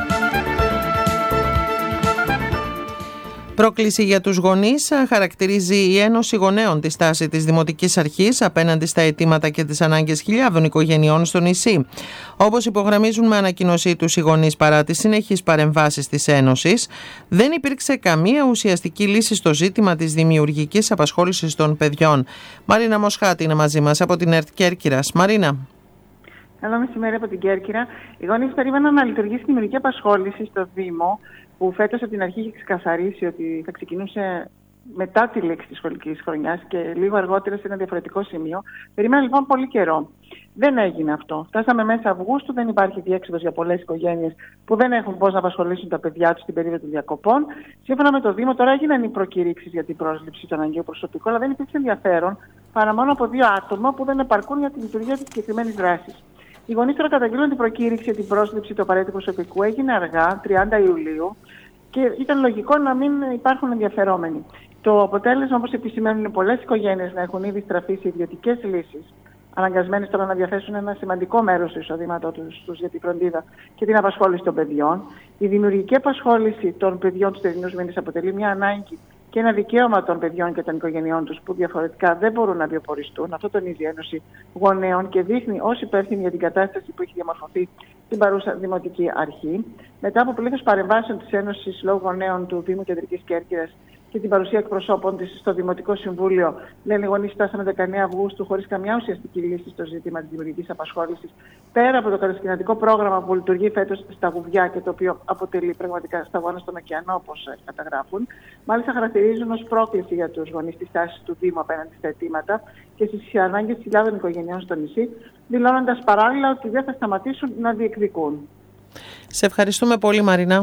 Πρόκληση για τους γονείς χαρακτηρίζει η Ένωση Γονέων τη στάση της Δημοτικής Αρχής απέναντι στα αιτήματα και τις ανάγκες χιλιάδων οικογενειών στο νησί. Όπως υπογραμμίζουν με ανακοίνωσή τους οι γονείς, παρά τις συνεχείς παρεμβάσεις της Ένωσης, δεν υπήρξε καμία ουσιαστική λύση στο ζήτημα της δημιουργικής απασχόλησης των παιδιών. Μαρίνα Μοσχάτη είναι μαζί μας από την ΕΡΤ Κέρκυρας. Μαρίνα. Καλό μεσημέρι από την Κέρκυρα. Οι γονείς περίμεναν να λειτουργήσει δημιουργική απασχόληση στο Δήμο, που φέτος από την αρχή είχε ξεκαθαρίσει ότι θα ξεκινούσε μετά τη λήξη της σχολικής χρονιάς και λίγο αργότερα σε ένα διαφορετικό σημείο. Περίμενα λοιπόν πολύ καιρό. Δεν έγινε αυτό. Φτάσαμε μέσα Αυγούστου, δεν υπάρχει διέξοδος για πολλές οικογένειες που δεν έχουν πώς να απασχολήσουν τα παιδιά τους στην περίοδο των διακοπών. Σύμφωνα με το Δήμο, τώρα έγιναν οι προκηρύξεις για την πρόσληψη του αναγκαίου προσωπικού, αλλά δεν υπήρξε ενδιαφέρον παρά μόνο από 2 άτομα που δεν επαρκούν για τη λειτουργία της συγκεκριμένης δράσης. Οι γονείς τώρα καταγγείλουν την προκήρυξη για την πρόσληψη του απαραίτητου προσωπικού. Έγινε αργά, 30 Ιουλίου, και ήταν λογικό να μην υπάρχουν ενδιαφερόμενοι. Το αποτέλεσμα, όπως επισημαίνουν πολλές οικογένειες, να έχουν ήδη στραφεί σε ιδιωτικές λύσεις, αναγκασμένες τώρα να διαθέσουν ένα σημαντικό μέρος του εισοδήματός τους για τη φροντίδα και την απασχόληση των παιδιών. Η δημιουργική απασχόληση των παιδιών τους θερινούς μήνες αποτελεί μια ανάγκη και ένα δικαίωμα των παιδιών και των οικογενειών τους που διαφορετικά δεν μπορούν να βιοποριστούν. Αυτό τονίζει η Ένωση Γονέων και δείχνει ως υπεύθυνη για την κατάσταση που έχει διαμορφωθεί στην παρούσα Δημοτική Αρχή. Μετά από πλήθος παρεμβάσεων της Ένωσης Λόγου Γονέων του Δήμου Κεντρικής Κέρκυρας και την παρουσία εκπροσώπων της στο Δημοτικό Συμβούλιο, λένε οι γονείς, φτάσαμε 19 Αυγούστου χωρίς καμιά ουσιαστική λύση στο ζήτημα της δημιουργικής απασχόλησης. Πέρα από το κατασκηνιατικό πρόγραμμα που λειτουργεί φέτος στα Γουβιά και το οποίο αποτελεί πραγματικά σταγόνα στον ωκεανό, όπως καταγράφουν, μάλιστα χαρακτηρίζουν ως πρόκληση για τους γονείς τη στάση του Δήμου απέναντι στα αιτήματα και στις ανάγκες χιλιάδων οικογενειών στο νησί, δηλώνοντας παράλληλα ότι δεν θα σταματήσουν να διεκδικούν. Σε ευχαριστούμε πολύ, Μαρίνα.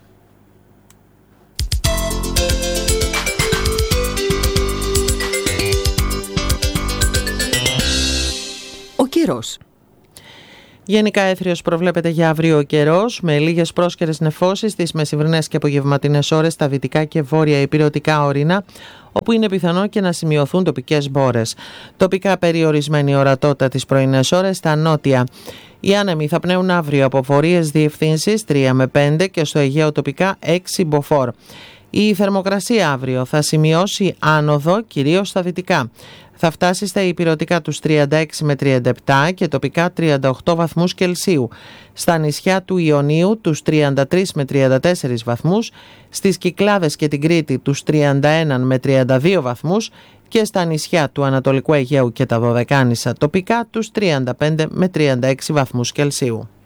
Ο καιρός. Γενικά έθριος προβλέπεται για αύριο ο καιρός, με λίγες πρόσκαιρες νεφώσεις στις μεσημβρινές και απογευματινές ώρες στα δυτικά και βόρεια ηπειρωτικά ορεινά, όπου είναι πιθανό και να σημειωθούν τοπικές μπόρες. Τοπικά περιορισμένη ορατότητα τις πρωινές ώρες στα νότια. Οι άνεμοι θα πνέουν αύριο από βορείες διευθύνσεις 3 με 5 και στο Αιγαίο τοπικά 6 μποφόρ. Η θερμοκρασία αύριο θα σημειώσει άνοδο κυρίως στα δυτικά. Θα φτάσει στα ηπειρωτικά τους 36 με 37 και τοπικά 38 βαθμούς Κελσίου. Στα νησιά του Ιωνίου τους 33 με 34 βαθμούς, στις Κυκλάδες και την Κρήτη τους 31 με 32 βαθμούς και στα νησιά του Ανατολικού Αιγαίου και τα Δωδεκάνησα τοπικά τους 35 με 36 βαθμούς Κελσίου.